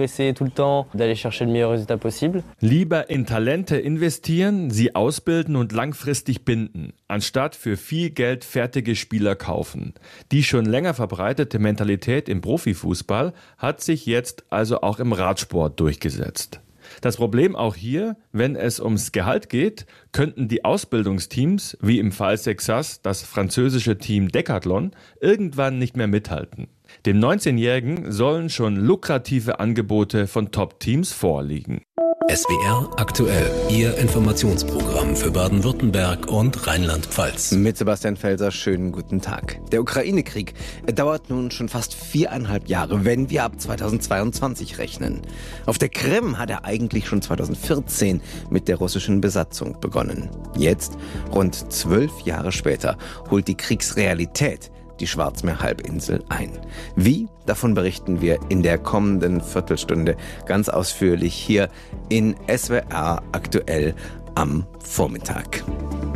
werden. Lieber in Talente investieren, sie ausbilden und langfristig binden, anstatt für viel Geld fertige Spieler kaufen. Die schon länger verbreitete Mentalität im Profifußball hat sich jetzt also auch im Radsport durchgesetzt. Das Problem auch hier, wenn es ums Gehalt geht, könnten die Ausbildungsteams, wie im Fall Sexas, das französische Team Decathlon, irgendwann nicht mehr mithalten. Dem neunzehnjährigen sollen schon lukrative Angebote von Top-Teams vorliegen. S W R aktuell, Ihr Informationsprogramm für Baden-Württemberg und Rheinland-Pfalz. Mit Sebastian Felser, schönen guten Tag. Der Ukraine-Krieg dauert nun schon fast viereinhalb Jahre, wenn wir ab zweitausendzweiundzwanzig rechnen. Auf der Krim hat er eigentlich schon zweitausendvierzehn mit der russischen Besatzung begonnen. Jetzt, rund zwölf Jahre später, holt die Kriegsrealität die Schwarzmeer-Halbinsel ein. Wie? Davon berichten wir in der kommenden Viertelstunde ganz ausführlich hier in S W R aktuell am Vormittag.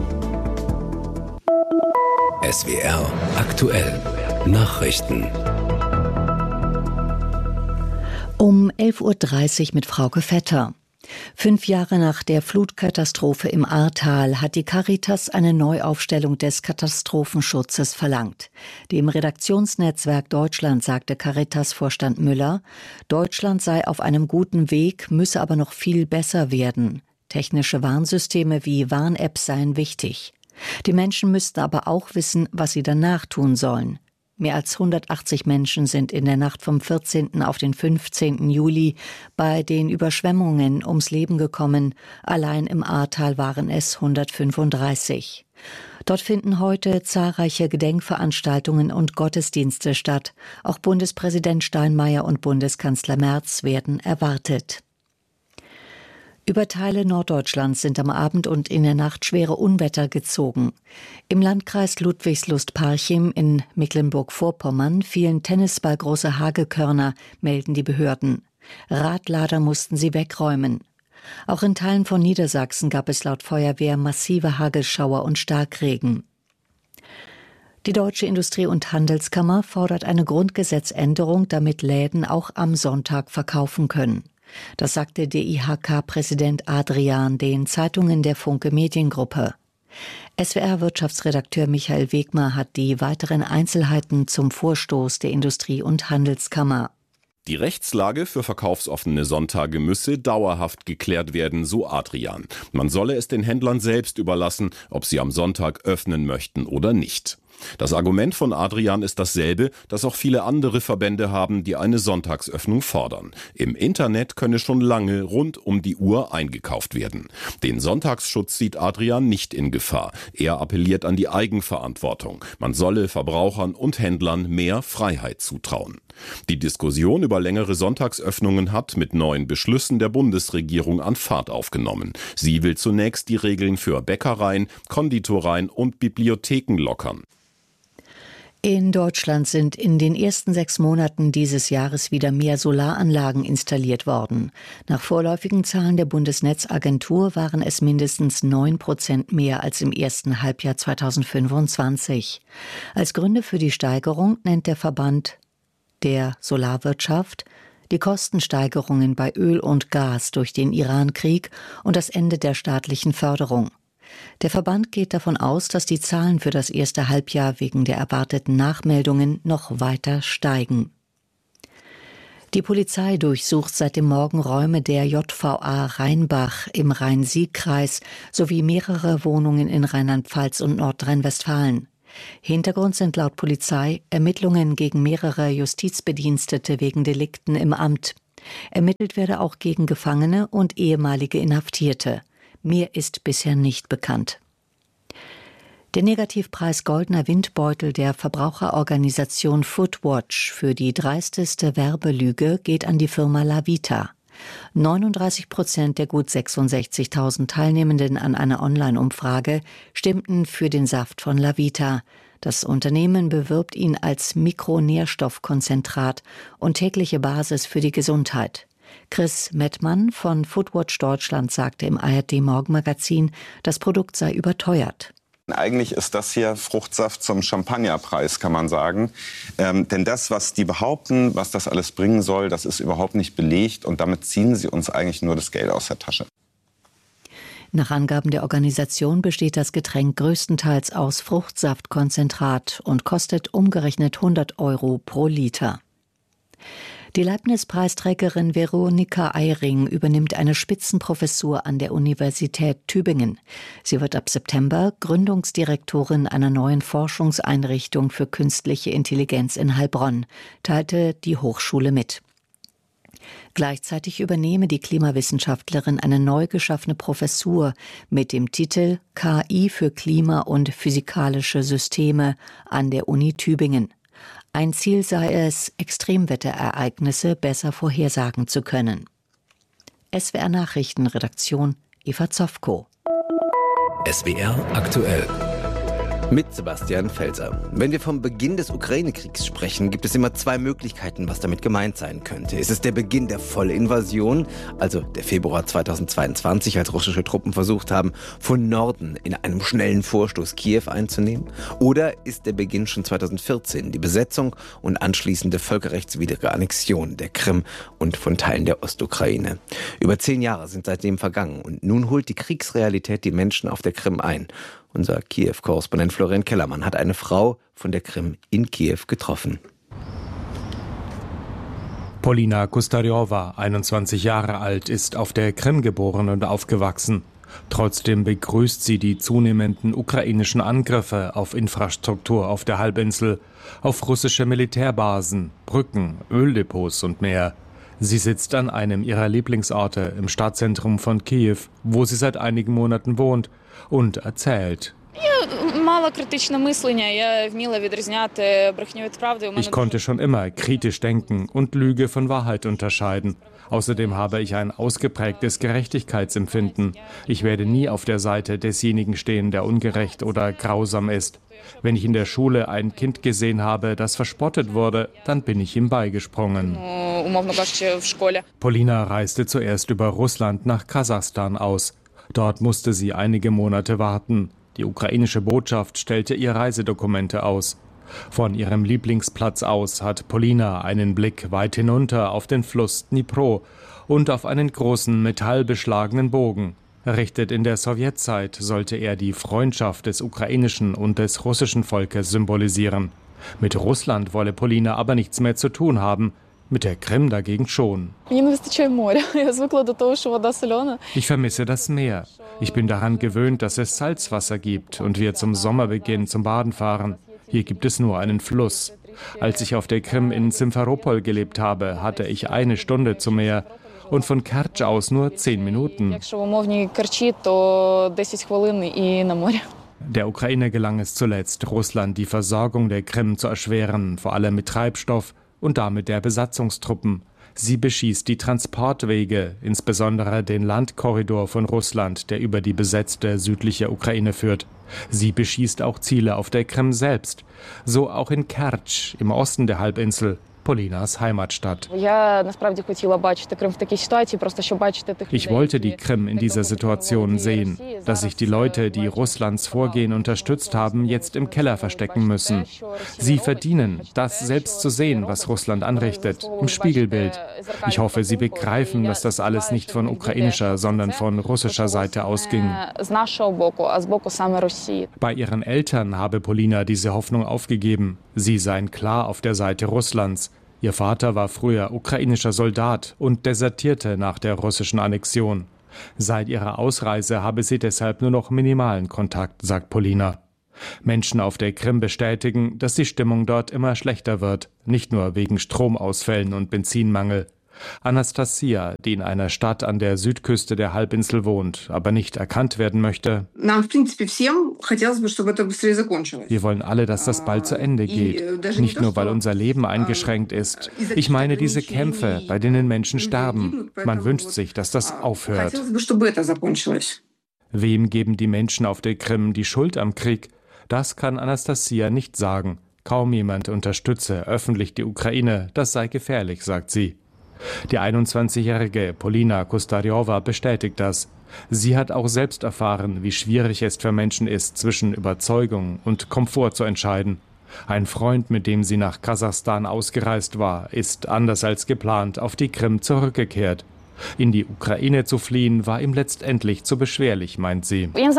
S W R aktuell Nachrichten. Um elf Uhr dreißig mit Frauke Vetter. Fünf Jahre nach der Flutkatastrophe im Ahrtal hat die Caritas eine Neuaufstellung des Katastrophenschutzes verlangt. Dem Redaktionsnetzwerk Deutschland sagte Caritas-Vorstand Müller, Deutschland sei auf einem guten Weg, müsse aber noch viel besser werden. Technische Warnsysteme wie Warn-Apps seien wichtig. Die Menschen müssten aber auch wissen, was sie danach tun sollen. Mehr als hundertachtzig Menschen sind in der Nacht vom vierzehnten auf den fünfzehnten Juli bei den Überschwemmungen ums Leben gekommen. Allein im Ahrtal waren es hundertfünfunddreißig. Dort finden heute zahlreiche Gedenkveranstaltungen und Gottesdienste statt. Auch Bundespräsident Steinmeier und Bundeskanzler Merz werden erwartet. Über Teile Norddeutschlands sind am Abend und in der Nacht schwere Unwetter gezogen. Im Landkreis Ludwigslust-Parchim in Mecklenburg-Vorpommern fielen tennisballgroße Hagelkörner, melden die Behörden. Radlader mussten sie wegräumen. Auch in Teilen von Niedersachsen gab es laut Feuerwehr massive Hagelschauer und Starkregen. Die Deutsche Industrie- und Handelskammer fordert eine Grundgesetzänderung, damit Läden auch am Sonntag verkaufen können. Das sagte D I H K-Präsident Adrian den Zeitungen der Funke Mediengruppe. S W R-Wirtschaftsredakteur Michael Wegmer hat die weiteren Einzelheiten zum Vorstoß der Industrie- und Handelskammer. Die Rechtslage für verkaufsoffene Sonntage müsse dauerhaft geklärt werden, so Adrian. Man solle es den Händlern selbst überlassen, ob sie am Sonntag öffnen möchten oder nicht. Das Argument von Adrian ist dasselbe, das auch viele andere Verbände haben, die eine Sonntagsöffnung fordern. Im Internet könne schon lange rund um die Uhr eingekauft werden. Den Sonntagsschutz sieht Adrian nicht in Gefahr. Er appelliert an die Eigenverantwortung. Man solle Verbrauchern und Händlern mehr Freiheit zutrauen. Die Diskussion über längere Sonntagsöffnungen hat mit neuen Beschlüssen der Bundesregierung an Fahrt aufgenommen. Sie will zunächst die Regeln für Bäckereien, Konditoreien und Bibliotheken lockern. In Deutschland sind in den ersten sechs Monaten dieses Jahres wieder mehr Solaranlagen installiert worden. Nach vorläufigen Zahlen der Bundesnetzagentur waren es mindestens neun Prozent mehr als im ersten Halbjahr zweitausendfünfundzwanzig. Als Gründe für die Steigerung nennt der Verband der Solarwirtschaft die Kostensteigerungen bei Öl und Gas durch den Iran-Krieg und das Ende der staatlichen Förderung. Der Verband geht davon aus, dass die Zahlen für das erste Halbjahr wegen der erwarteten Nachmeldungen noch weiter steigen. Die Polizei durchsucht seit dem Morgen Räume der J V A Rheinbach im Rhein-Sieg-Kreis sowie mehrere Wohnungen in Rheinland-Pfalz und Nordrhein-Westfalen. Hintergrund sind laut Polizei Ermittlungen gegen mehrere Justizbedienstete wegen Delikten im Amt. Ermittelt werde auch gegen Gefangene und ehemalige Inhaftierte. Mehr ist bisher nicht bekannt. Der Negativpreis Goldener Windbeutel der Verbraucherorganisation Foodwatch für die dreisteste Werbelüge geht an die Firma Lavita. neununddreißig Prozent der gut sechsundsechzigtausend Teilnehmenden an einer Online-Umfrage stimmten für den Saft von Lavita. Das Unternehmen bewirbt ihn als Mikronährstoffkonzentrat und tägliche Basis für die Gesundheit. Chris Mettmann von Foodwatch Deutschland sagte im A R D-Morgenmagazin, das Produkt sei überteuert. Eigentlich ist das hier Fruchtsaft zum Champagnerpreis, kann man sagen. Ähm, denn das, was die behaupten, was das alles bringen soll, das ist überhaupt nicht belegt. Und damit ziehen sie uns eigentlich nur das Geld aus der Tasche. Nach Angaben der Organisation besteht das Getränk größtenteils aus Fruchtsaftkonzentrat und kostet umgerechnet hundert Euro pro Liter. Die Leibniz-Preisträgerin Veronika Eyring übernimmt eine Spitzenprofessur an der Universität Tübingen. Sie wird ab September Gründungsdirektorin einer neuen Forschungseinrichtung für künstliche Intelligenz in Heilbronn, teilte die Hochschule mit. Gleichzeitig übernehme die Klimawissenschaftlerin eine neu geschaffene Professur mit dem Titel K I für Klima- und physikalische Systeme an der Uni Tübingen. Ein Ziel sei es, Extremwetterereignisse besser vorhersagen zu können. S W R Nachrichtenredaktion Eva Zofko. S W R aktuell. Mit Sebastian Felser. Wenn wir vom Beginn des Ukraine-Kriegs sprechen, gibt es immer zwei Möglichkeiten, was damit gemeint sein könnte. Ist es der Beginn der Vollinvasion, also der Februar zweitausendzweiundzwanzig, als russische Truppen versucht haben, von Norden in einem schnellen Vorstoß Kiew einzunehmen? Oder ist der Beginn schon zweitausendvierzehn, die Besetzung und anschließende völkerrechtswidrige Annexion der Krim und von Teilen der Ostukraine? Über zehn Jahre sind seitdem vergangen und nun holt die Kriegsrealität die Menschen auf der Krim ein. Unser Kiew-Korrespondent Florian Kellermann hat eine Frau von der Krim in Kiew getroffen. Polina Kustarjowa, einundzwanzig Jahre alt, ist auf der Krim geboren und aufgewachsen. Trotzdem begrüßt sie die zunehmenden ukrainischen Angriffe auf Infrastruktur auf der Halbinsel, auf russische Militärbasen, Brücken, Öldepots und mehr. Sie sitzt an einem ihrer Lieblingsorte im Stadtzentrum von Kiew, wo sie seit einigen Monaten wohnt, und erzählt. Ich konnte schon immer kritisch denken und Lüge von Wahrheit unterscheiden. Außerdem habe ich ein ausgeprägtes Gerechtigkeitsempfinden. Ich werde nie auf der Seite desjenigen stehen, der ungerecht oder grausam ist. Wenn ich in der Schule ein Kind gesehen habe, das verspottet wurde, dann bin ich ihm beigesprungen. Polina reiste zuerst über Russland nach Kasachstan aus. Dort musste sie einige Monate warten. Die ukrainische Botschaft stellte ihr Reisedokumente aus. Von ihrem Lieblingsplatz aus hat Polina einen Blick weit hinunter auf den Fluss Dnipro und auf einen großen metallbeschlagenen Bogen. Errichtet in der Sowjetzeit sollte er die Freundschaft des ukrainischen und des russischen Volkes symbolisieren. Mit Russland wolle Polina aber nichts mehr zu tun haben, mit der Krim dagegen schon. Ich vermisse das Meer. Ich bin daran gewöhnt, dass es Salzwasser gibt und wir zum Sommerbeginn zum Baden fahren. Hier gibt es nur einen Fluss. Als ich auf der Krim in Simferopol gelebt habe, hatte ich eine Stunde zum Meer und von Kertsch aus nur zehn Minuten. Der Ukraine gelang es zuletzt, Russland die Versorgung der Krim zu erschweren, vor allem mit Treibstoff und damit der Besatzungstruppen. Sie beschießt die Transportwege, insbesondere den Landkorridor von Russland, der über die besetzte südliche Ukraine führt. Sie beschießt auch Ziele auf der Krim selbst, so auch in Kertsch im Osten der Halbinsel, Polinas Heimatstadt. Ich wollte die Krim in dieser Situation sehen, dass sich die Leute, die Russlands Vorgehen unterstützt haben, jetzt im Keller verstecken müssen. Sie verdienen, das selbst zu sehen, was Russland anrichtet, im Spiegelbild. Ich hoffe, sie begreifen, dass das alles nicht von ukrainischer, sondern von russischer Seite ausging. Bei ihren Eltern habe Polina diese Hoffnung aufgegeben. Sie seien klar auf der Seite Russlands. Ihr Vater war früher ukrainischer Soldat und desertierte nach der russischen Annexion. Seit ihrer Ausreise habe sie deshalb nur noch minimalen Kontakt, sagt Polina. Menschen auf der Krim bestätigen, dass die Stimmung dort immer schlechter wird, nicht nur wegen Stromausfällen und Benzinmangel. Anastasia, die in einer Stadt an der Südküste der Halbinsel wohnt, aber nicht erkannt werden möchte. Wir wollen alle, dass das bald zu Ende geht. Nicht nur, weil unser Leben eingeschränkt ist. Ich meine diese Kämpfe, bei denen Menschen sterben. Man wünscht sich, dass das aufhört. Wem geben die Menschen auf der Krim die Schuld am Krieg? Das kann Anastasia nicht sagen. Kaum jemand unterstütze öffentlich die Ukraine. Das sei gefährlich, sagt sie. Die einundzwanzigjährige Polina Kustarjowa bestätigt das. Sie hat auch selbst erfahren, wie schwierig es für Menschen ist, zwischen Überzeugung und Komfort zu entscheiden. Ein Freund, mit dem sie nach Kasachstan ausgereist war, ist anders als geplant auf die Krim zurückgekehrt. In die Ukraine zu fliehen, war ihm letztendlich zu beschwerlich, meint sie. Bei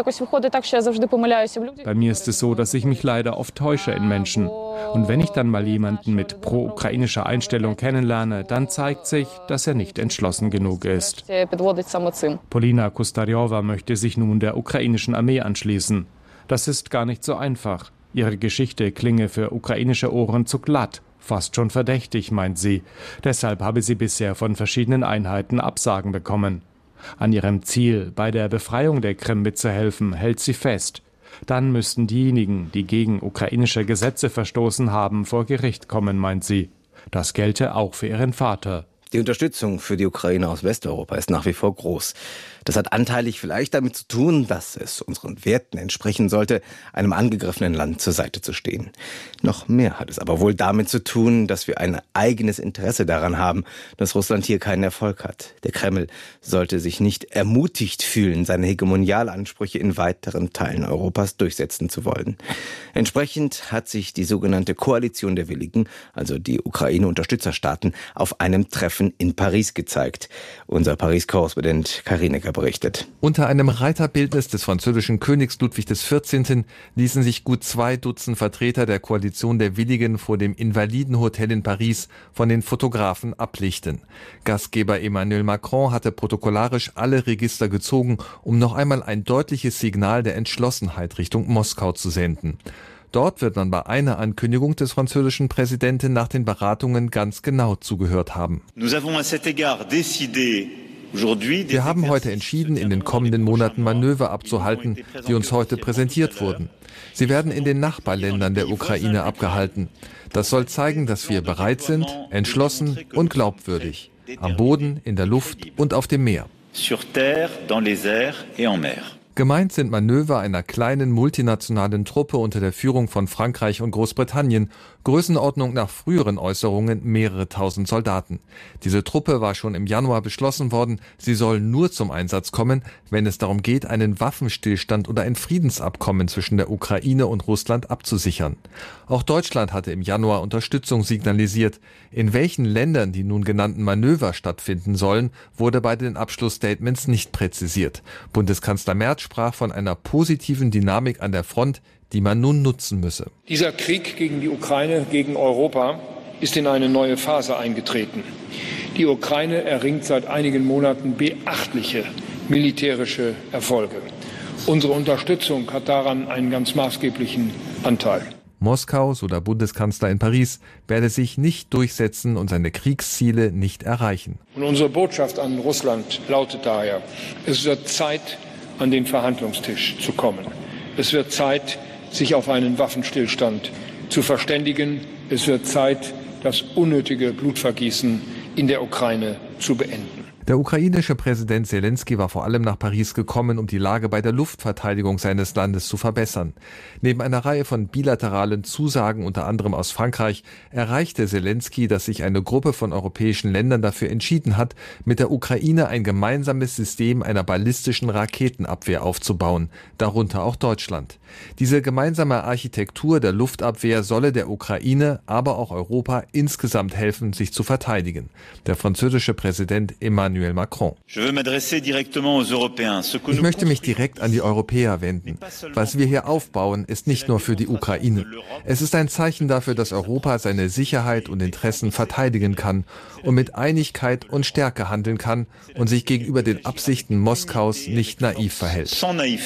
mir ist es so, dass ich mich leider oft täusche in Menschen. Und wenn ich dann mal jemanden mit pro-ukrainischer Einstellung kennenlerne, dann zeigt sich, dass er nicht entschlossen genug ist. Polina Kustarjowa möchte sich nun der ukrainischen Armee anschließen. Das ist gar nicht so einfach. Ihre Geschichte klinge für ukrainische Ohren zu glatt. Fast schon verdächtig, meint sie. Deshalb habe sie bisher von verschiedenen Einheiten Absagen bekommen. An ihrem Ziel, bei der Befreiung der Krim mitzuhelfen, hält sie fest. Dann müssten diejenigen, die gegen ukrainische Gesetze verstoßen haben, vor Gericht kommen, meint sie. Das gelte auch für ihren Vater. Die Unterstützung für die Ukraine aus Westeuropa ist nach wie vor groß. Das hat anteilig vielleicht damit zu tun, dass es unseren Werten entsprechen sollte, einem angegriffenen Land zur Seite zu stehen. Noch mehr hat es aber wohl damit zu tun, dass wir ein eigenes Interesse daran haben, dass Russland hier keinen Erfolg hat. Der Kreml sollte sich nicht ermutigt fühlen, seine Hegemonialansprüche in weiteren Teilen Europas durchsetzen zu wollen. Entsprechend hat sich die sogenannte Koalition der Willigen, also die Ukraine-Unterstützerstaaten, auf einem Treffen in Paris gezeigt. Unser Paris-Korrespondent Karinecker berichtet. Unter einem Reiterbildnis des französischen Königs Ludwig des vierzehnten. ließen sich gut zwei Dutzend Vertreter der Koalition der Willigen vor dem Invalidenhotel in Paris von den Fotografen ablichten. Gastgeber Emmanuel Macron hatte protokollarisch alle Register gezogen, um noch einmal ein deutliches Signal der Entschlossenheit Richtung Moskau zu senden. Dort wird man bei einer Ankündigung des französischen Präsidenten nach den Beratungen ganz genau zugehört haben. Wir haben heute entschieden, in den kommenden Monaten Manöver abzuhalten, die uns heute präsentiert wurden. Sie werden in den Nachbarländern der Ukraine abgehalten. Das soll zeigen, dass wir bereit sind, entschlossen und glaubwürdig. Am Boden, in der Luft und auf dem Meer. Gemeint sind Manöver einer kleinen multinationalen Truppe unter der Führung von Frankreich und Großbritannien, Größenordnung nach früheren Äußerungen mehrere tausend Soldaten. Diese Truppe war schon im Januar beschlossen worden, sie soll nur zum Einsatz kommen, wenn es darum geht, einen Waffenstillstand oder ein Friedensabkommen zwischen der Ukraine und Russland abzusichern. Auch Deutschland hatte im Januar Unterstützung signalisiert. In welchen Ländern die nun genannten Manöver stattfinden sollen, wurde bei den Abschlussstatements nicht präzisiert. Bundeskanzler Merz sprach von einer positiven Dynamik an der Front, die man nun nutzen müsse. Dieser Krieg gegen die Ukraine, gegen Europa, ist in eine neue Phase eingetreten. Die Ukraine erringt seit einigen Monaten beachtliche militärische Erfolge. Unsere Unterstützung hat daran einen ganz maßgeblichen Anteil. Moskau, so der Bundeskanzler in Paris, werde sich nicht durchsetzen und seine Kriegsziele nicht erreichen. Und unsere Botschaft an Russland lautet daher, es wird Zeit, an den Verhandlungstisch zu kommen. Es wird Zeit, sich auf einen Waffenstillstand zu verständigen. Es wird Zeit, das unnötige Blutvergießen in der Ukraine zu beenden. Der ukrainische Präsident Selenskyj war vor allem nach Paris gekommen, um die Lage bei der Luftverteidigung seines Landes zu verbessern. Neben einer Reihe von bilateralen Zusagen, unter anderem aus Frankreich, erreichte Selenskyj, dass sich eine Gruppe von europäischen Ländern dafür entschieden hat, mit der Ukraine ein gemeinsames System einer ballistischen Raketenabwehr aufzubauen, darunter auch Deutschland. Diese gemeinsame Architektur der Luftabwehr solle der Ukraine, aber auch Europa insgesamt helfen, sich zu verteidigen. Der französische Präsident Emmanuel Macron. Ich möchte mich direkt an die Europäer wenden. Was wir hier aufbauen, ist nicht nur für die Ukraine. Es ist ein Zeichen dafür, dass Europa seine Sicherheit und Interessen verteidigen kann und mit Einigkeit und Stärke handeln kann und sich gegenüber den Absichten Moskaus nicht naiv verhält.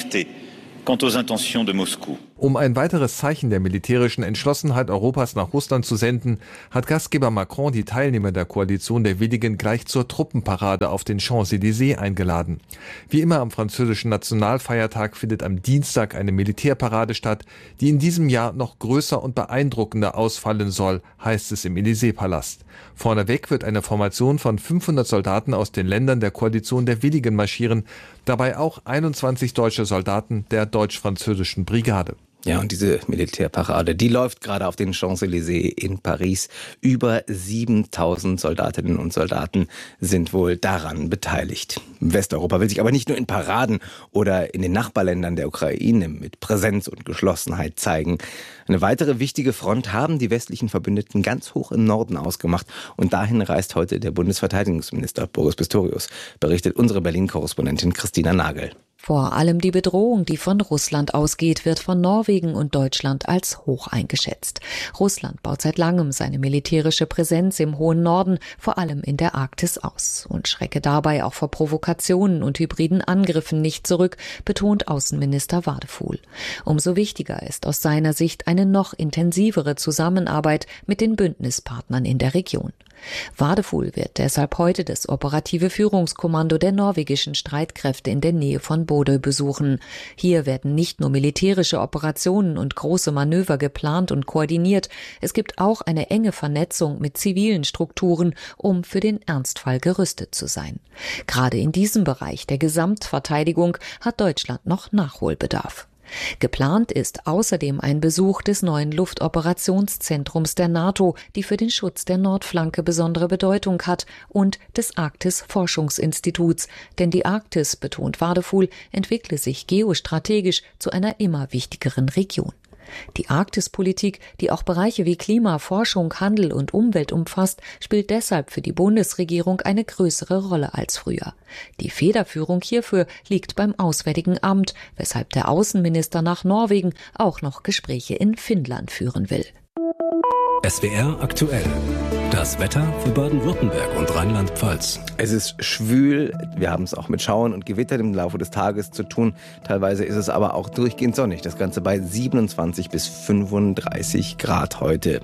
Um ein weiteres Zeichen der militärischen Entschlossenheit Europas nach Russland zu senden, hat Gastgeber Macron die Teilnehmer der Koalition der Willigen gleich zur Truppenparade auf den Champs-Élysées eingeladen. Wie immer am französischen Nationalfeiertag findet am Dienstag eine Militärparade statt, die in diesem Jahr noch größer und beeindruckender ausfallen soll, heißt es im Élysée-Palast. Vorneweg wird eine Formation von fünfhundert Soldaten aus den Ländern der Koalition der Willigen marschieren, dabei auch einundzwanzig deutsche Soldaten der deutsch-französischen Brigade. Ja, und diese Militärparade, die läuft gerade auf den Champs-Élysées in Paris. Über siebentausend Soldatinnen und Soldaten sind wohl daran beteiligt. Westeuropa will sich aber nicht nur in Paraden oder in den Nachbarländern der Ukraine mit Präsenz und Geschlossenheit zeigen. Eine weitere wichtige Front haben die westlichen Verbündeten ganz hoch im Norden ausgemacht. Und dahin reist heute der Bundesverteidigungsminister Boris Pistorius, berichtet unsere Berlin-Korrespondentin Christina Nagel. Vor allem die Bedrohung, die von Russland ausgeht, wird von Norwegen und Deutschland als hoch eingeschätzt. Russland baut seit langem seine militärische Präsenz im hohen Norden, vor allem in der Arktis, aus und schrecke dabei auch vor Provokationen und hybriden Angriffen nicht zurück, betont Außenminister Wadefuhl. Umso wichtiger ist aus seiner Sicht eine noch intensivere Zusammenarbeit mit den Bündnispartnern in der Region. Wadefuhl wird deshalb heute das operative Führungskommando der norwegischen Streitkräfte in der Nähe von Bodø besuchen. Hier werden nicht nur militärische Operationen und große Manöver geplant und koordiniert, es gibt auch eine enge Vernetzung mit zivilen Strukturen, um für den Ernstfall gerüstet zu sein. Gerade in diesem Bereich der Gesamtverteidigung hat Deutschland noch Nachholbedarf. Geplant ist außerdem ein Besuch des neuen Luftoperationszentrums der NATO, die für den Schutz der Nordflanke besondere Bedeutung hat, und des Arktis-Forschungsinstituts. Denn die Arktis, betont Wadefuhl, entwickle sich geostrategisch zu einer immer wichtigeren Region. Die Arktispolitik, die auch Bereiche wie Klima, Forschung, Handel und Umwelt umfasst, spielt deshalb für die Bundesregierung eine größere Rolle als früher. Die Federführung hierfür liegt beim Auswärtigen Amt, weshalb der Außenminister nach Norwegen auch noch Gespräche in Finnland führen will. S W R aktuell. Das Wetter für Baden-Württemberg und Rheinland-Pfalz. Es ist schwül, wir haben es auch mit Schauern und Gewittern im Laufe des Tages zu tun. Teilweise ist es aber auch durchgehend sonnig. Das Ganze bei siebenundzwanzig bis fünfunddreißig Grad heute.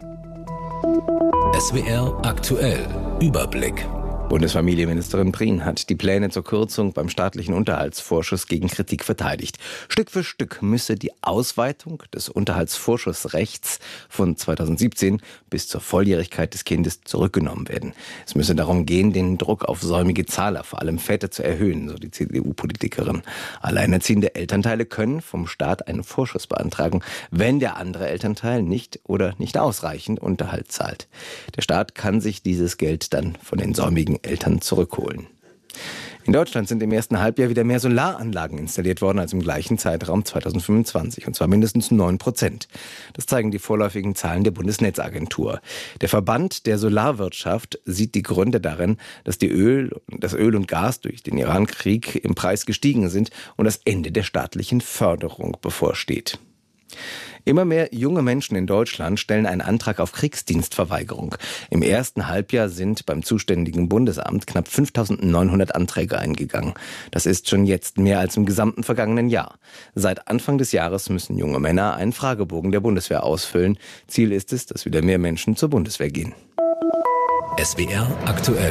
S W R aktuell. Überblick. Bundesfamilienministerin Prien hat die Pläne zur Kürzung beim staatlichen Unterhaltsvorschuss gegen Kritik verteidigt. Stück für Stück müsse die Ausweitung des Unterhaltssvorschussrechts von zweitausendsiebzehn bis zur Volljährigkeit des Kindes zurückgenommen werden. Es müsse darum gehen, den Druck auf säumige Zahler, vor allem Väter, zu erhöhen, so die C D U-Politikerin. Alleinerziehende Elternteile können vom Staat einen Vorschuss beantragen, wenn der andere Elternteil nicht oder nicht ausreichend Unterhalt zahlt. Der Staat kann sich dieses Geld dann von den säumigen Eltern zurückholen. In Deutschland sind im ersten Halbjahr wieder mehr Solaranlagen installiert worden als im gleichen Zeitraum zweitausendfünfundzwanzig, und zwar mindestens neun Prozent. Das zeigen die vorläufigen Zahlen der Bundesnetzagentur. Der Verband der Solarwirtschaft sieht die Gründe darin, dass die Öl, das Öl und Gas durch den Iran-Krieg im Preis gestiegen sind und das Ende der staatlichen Förderung bevorsteht. Immer mehr junge Menschen in Deutschland stellen einen Antrag auf Kriegsdienstverweigerung. Im ersten Halbjahr sind beim zuständigen Bundesamt knapp fünftausendneunhundert Anträge eingegangen. Das ist schon jetzt mehr als im gesamten vergangenen Jahr. Seit Anfang des Jahres müssen junge Männer einen Fragebogen der Bundeswehr ausfüllen. Ziel ist es, dass wieder mehr Menschen zur Bundeswehr gehen. S W R aktuell.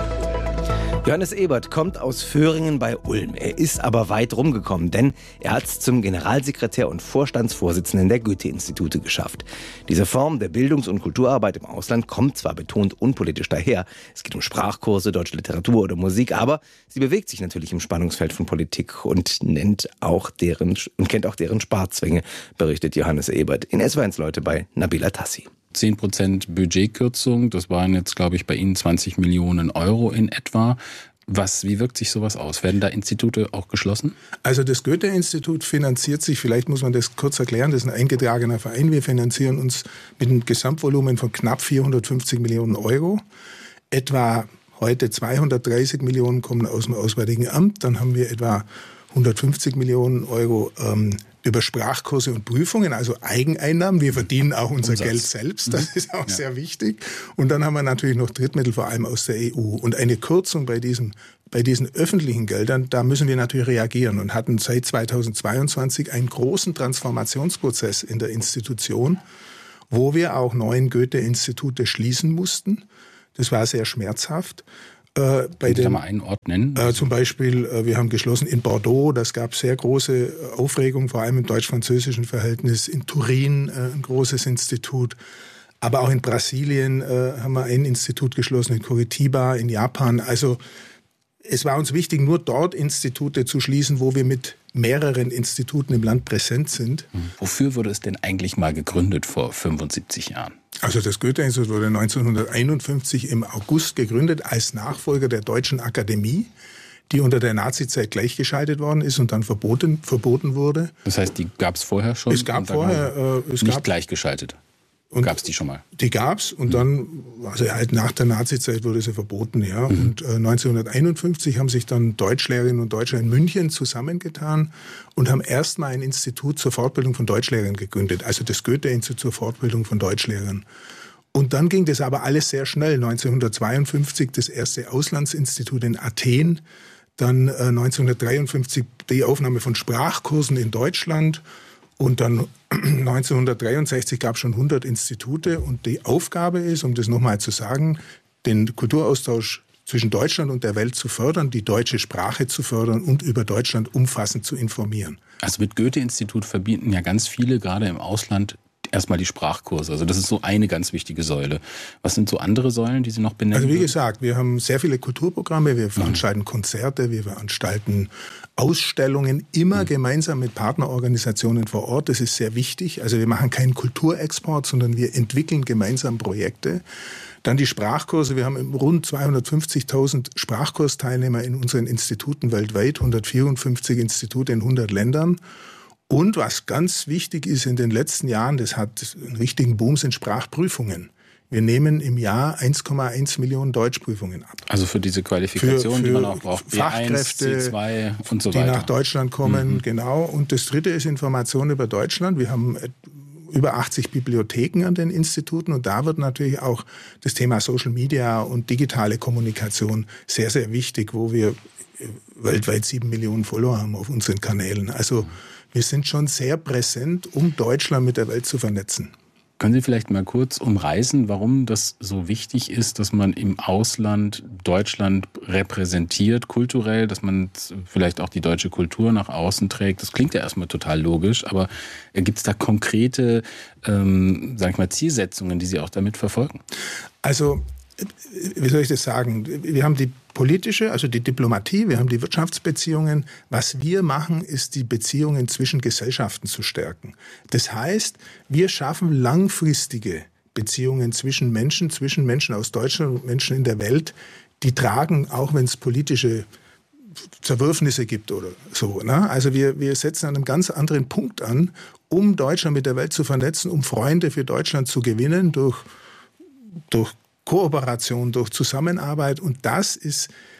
Johannes Ebert kommt aus Föhringen bei Ulm. Er ist aber weit rumgekommen, denn er hat es zum Generalsekretär und Vorstandsvorsitzenden der Goethe-Institute geschafft. Diese Form der Bildungs- und Kulturarbeit im Ausland kommt zwar betont unpolitisch daher. Es geht um Sprachkurse, deutsche Literatur oder Musik, aber sie bewegt sich natürlich im Spannungsfeld von Politik und nennt auch deren, und kennt auch deren Sparzwänge, berichtet Johannes Ebert in S W R eins Leute bei Nabila Tassi. zehn Prozent Budgetkürzung, das waren jetzt, glaube ich, bei Ihnen zwanzig Millionen Euro in etwa. Was, wie wirkt sich sowas aus? Werden da Institute auch geschlossen? Also das Goethe-Institut finanziert sich, vielleicht muss man das kurz erklären, das ist ein eingetragener Verein. Wir finanzieren uns mit einem Gesamtvolumen von knapp vierhundertfünfzig Millionen Euro. Etwa heute zweihundertdreißig Millionen kommen aus dem Auswärtigen Amt. Dann haben wir etwa hundertfünfzig Millionen Euro ähm, über Sprachkurse und Prüfungen, also Eigeneinnahmen. Wir verdienen auch unser Umsatz. Geld selbst, das ist auch ja. sehr wichtig. Und dann haben wir natürlich noch Drittmittel, vor allem aus der E U. Und eine Kürzung bei diesem, bei diesen öffentlichen Geldern, da müssen wir natürlich reagieren und hatten seit zweitausendzweiundzwanzig einen großen Transformationsprozess in der Institution, wo wir auch neun Goethe-Institute schließen mussten. Das war sehr schmerzhaft. Äh, bei Kann man einen Ort nennen? Äh, zum Beispiel, äh, wir haben geschlossen in Bordeaux, das gab sehr große Aufregung, vor allem im deutsch-französischen Verhältnis. In Turin äh, ein großes Institut. Aber auch in Brasilien äh, haben wir ein Institut geschlossen, in Curitiba, in Japan. Also es war uns wichtig, nur dort Institute zu schließen, wo wir mit mehreren Instituten im Land präsent sind. Wofür wurde es denn eigentlich mal gegründet vor fünfundsiebzig Jahren? Also das Goethe-Institut wurde neunzehnhunderteinundfünfzig im August gegründet als Nachfolger der Deutschen Akademie, die unter der Nazizeit gleichgeschaltet worden ist und dann verboten, verboten wurde. Das heißt, die gab es vorher schon? Es gab vorher... Äh, es nicht gab, gleichgeschaltet? Gab es die schon mal? Die gab es und dann, also halt nach der Nazizeit wurde sie verboten, ja. Mhm. Und äh, neunzehnhunderteinundfünfzig haben sich dann Deutschlehrerinnen und Deutschlehrer in München zusammengetan und haben erstmal ein Institut zur Fortbildung von Deutschlehrern gegründet, also das Goethe-Institut zur Fortbildung von Deutschlehrern. Und dann ging das aber alles sehr schnell. neunzehnhundertzweiundfünfzig das erste Auslandsinstitut in Athen, dann äh, neunzehnhundertdreiundfünfzig die Aufnahme von Sprachkursen in Deutschland. Und dann neunzehnhundertdreiundsechzig gab es schon hundert Institute und die Aufgabe ist, um das nochmal zu sagen, den Kulturaustausch zwischen Deutschland und der Welt zu fördern, die deutsche Sprache zu fördern und über Deutschland umfassend zu informieren. Also mit Goethe-Institut verbinden ja ganz viele, gerade im Ausland, erstmal die Sprachkurse. Also das ist so eine ganz wichtige Säule. Was sind so andere Säulen, die Sie noch benennen? Also wie gesagt, wir haben sehr viele Kulturprogramme, wir veranstalten mhm. Konzerte, wir veranstalten Ausstellungen, immer mhm. gemeinsam mit Partnerorganisationen vor Ort. Das ist sehr wichtig. Also wir machen keinen Kulturexport, sondern wir entwickeln gemeinsam Projekte. Dann die Sprachkurse. Wir haben rund zweihundertfünfzigtausend Sprachkursteilnehmer in unseren Instituten weltweit, hundertvierundfünfzig Institute in hundert Ländern. Und was ganz wichtig ist in den letzten Jahren, das hat einen richtigen Boom, sind Sprachprüfungen. Wir nehmen im Jahr eins Komma eins Millionen Deutschprüfungen ab. Also für diese Qualifikation, für, für die man auch braucht, B eins, C zwei und so weiter. Die nach Deutschland kommen, mhm. genau. Und das Dritte ist Information über Deutschland. Wir haben über achtzig Bibliotheken an den Instituten und da wird natürlich auch das Thema Social Media und digitale Kommunikation sehr, sehr wichtig, wo wir weltweit sieben Millionen Follower haben auf unseren Kanälen. Also wir sind schon sehr präsent, um Deutschland mit der Welt zu vernetzen. Können Sie vielleicht mal kurz umreißen, warum das so wichtig ist, dass man im Ausland Deutschland repräsentiert, kulturell, dass man vielleicht auch die deutsche Kultur nach außen trägt? Das klingt ja erstmal total logisch, aber gibt es da konkrete, ähm, sag ich mal, Zielsetzungen, die Sie auch damit verfolgen? Also, wie soll ich das sagen? Wir haben die politische, also die Diplomatie, wir haben die Wirtschaftsbeziehungen. Was wir machen, ist die Beziehungen zwischen Gesellschaften zu stärken. Das heißt, wir schaffen langfristige Beziehungen zwischen Menschen, zwischen Menschen aus Deutschland und Menschen in der Welt, die tragen, auch wenn es politische Zerwürfnisse gibt oder so. Ne? Also wir, wir setzen an einem ganz anderen Punkt an, um Deutschland mit der Welt zu vernetzen, um Freunde für Deutschland zu gewinnen durch, durch Kooperation, durch Zusammenarbeit. Und das ist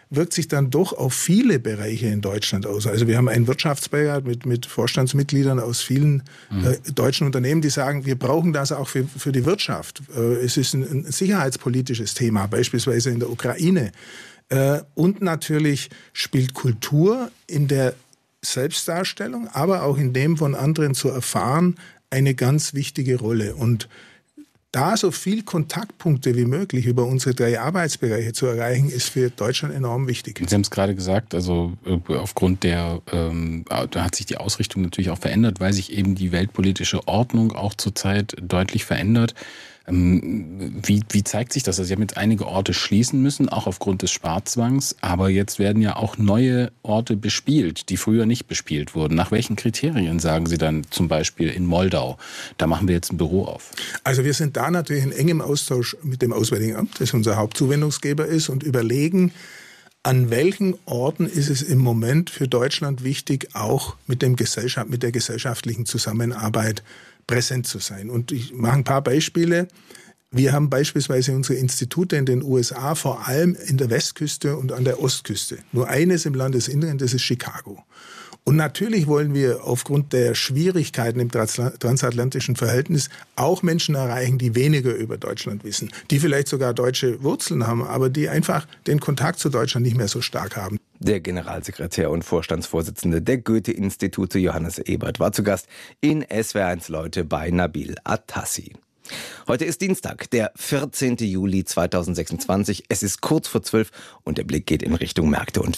wirkt sich dann doch auf viele Bereiche in Deutschland aus. Also wir haben einen Wirtschaftsbeirat mit, mit Vorstandsmitgliedern aus vielen mhm. äh, deutschen Unternehmen, die sagen, wir brauchen das auch für, für die Wirtschaft. Äh, es ist ein, ein sicherheitspolitisches Thema, beispielsweise in der Ukraine. Äh, und natürlich spielt Kultur in der Selbstdarstellung, aber auch in dem von anderen zu erfahren, eine ganz wichtige Rolle. Und da so viel Kontaktpunkte wie möglich über unsere drei Arbeitsbereiche zu erreichen, ist für Deutschland enorm wichtig. Sie haben es gerade gesagt, also aufgrund der, ähm, da hat sich die Ausrichtung natürlich auch verändert, weil sich eben die weltpolitische Ordnung auch zurzeit deutlich verändert. Wie, wie zeigt sich das? Also Sie haben jetzt einige Orte schließen müssen, auch aufgrund des Sparzwangs, aber jetzt werden ja auch neue Orte bespielt, die früher nicht bespielt wurden. Nach welchen Kriterien sagen Sie dann zum Beispiel in Moldau, da machen wir jetzt ein Büro auf? Also wir sind da natürlich in engem Austausch mit dem Auswärtigen Amt, das unser Hauptzuwendungsgeber ist, und überlegen, an welchen Orten ist es im Moment für Deutschland wichtig, auch mit, dem Gesellschaft, mit der gesellschaftlichen Zusammenarbeit präsent zu sein. Und ich mache ein paar Beispiele. Wir haben beispielsweise unsere Institute in den U S A vor allem in der Westküste und an der Ostküste. Nur eines im Landesinneren, das ist Chicago. Und natürlich wollen wir aufgrund der Schwierigkeiten im transatlantischen Verhältnis auch Menschen erreichen, die weniger über Deutschland wissen, die vielleicht sogar deutsche Wurzeln haben, aber die einfach den Kontakt zu Deutschland nicht mehr so stark haben. Der Generalsekretär und Vorstandsvorsitzende der Goethe-Institute, Johannes Ebert, war zu Gast in S W R eins Leute bei Nabil Atassi. Heute ist Dienstag, der vierzehnten Juli zweitausendsechsundzwanzig. Es ist kurz vor zwölf und der Blick geht in Richtung Märkte und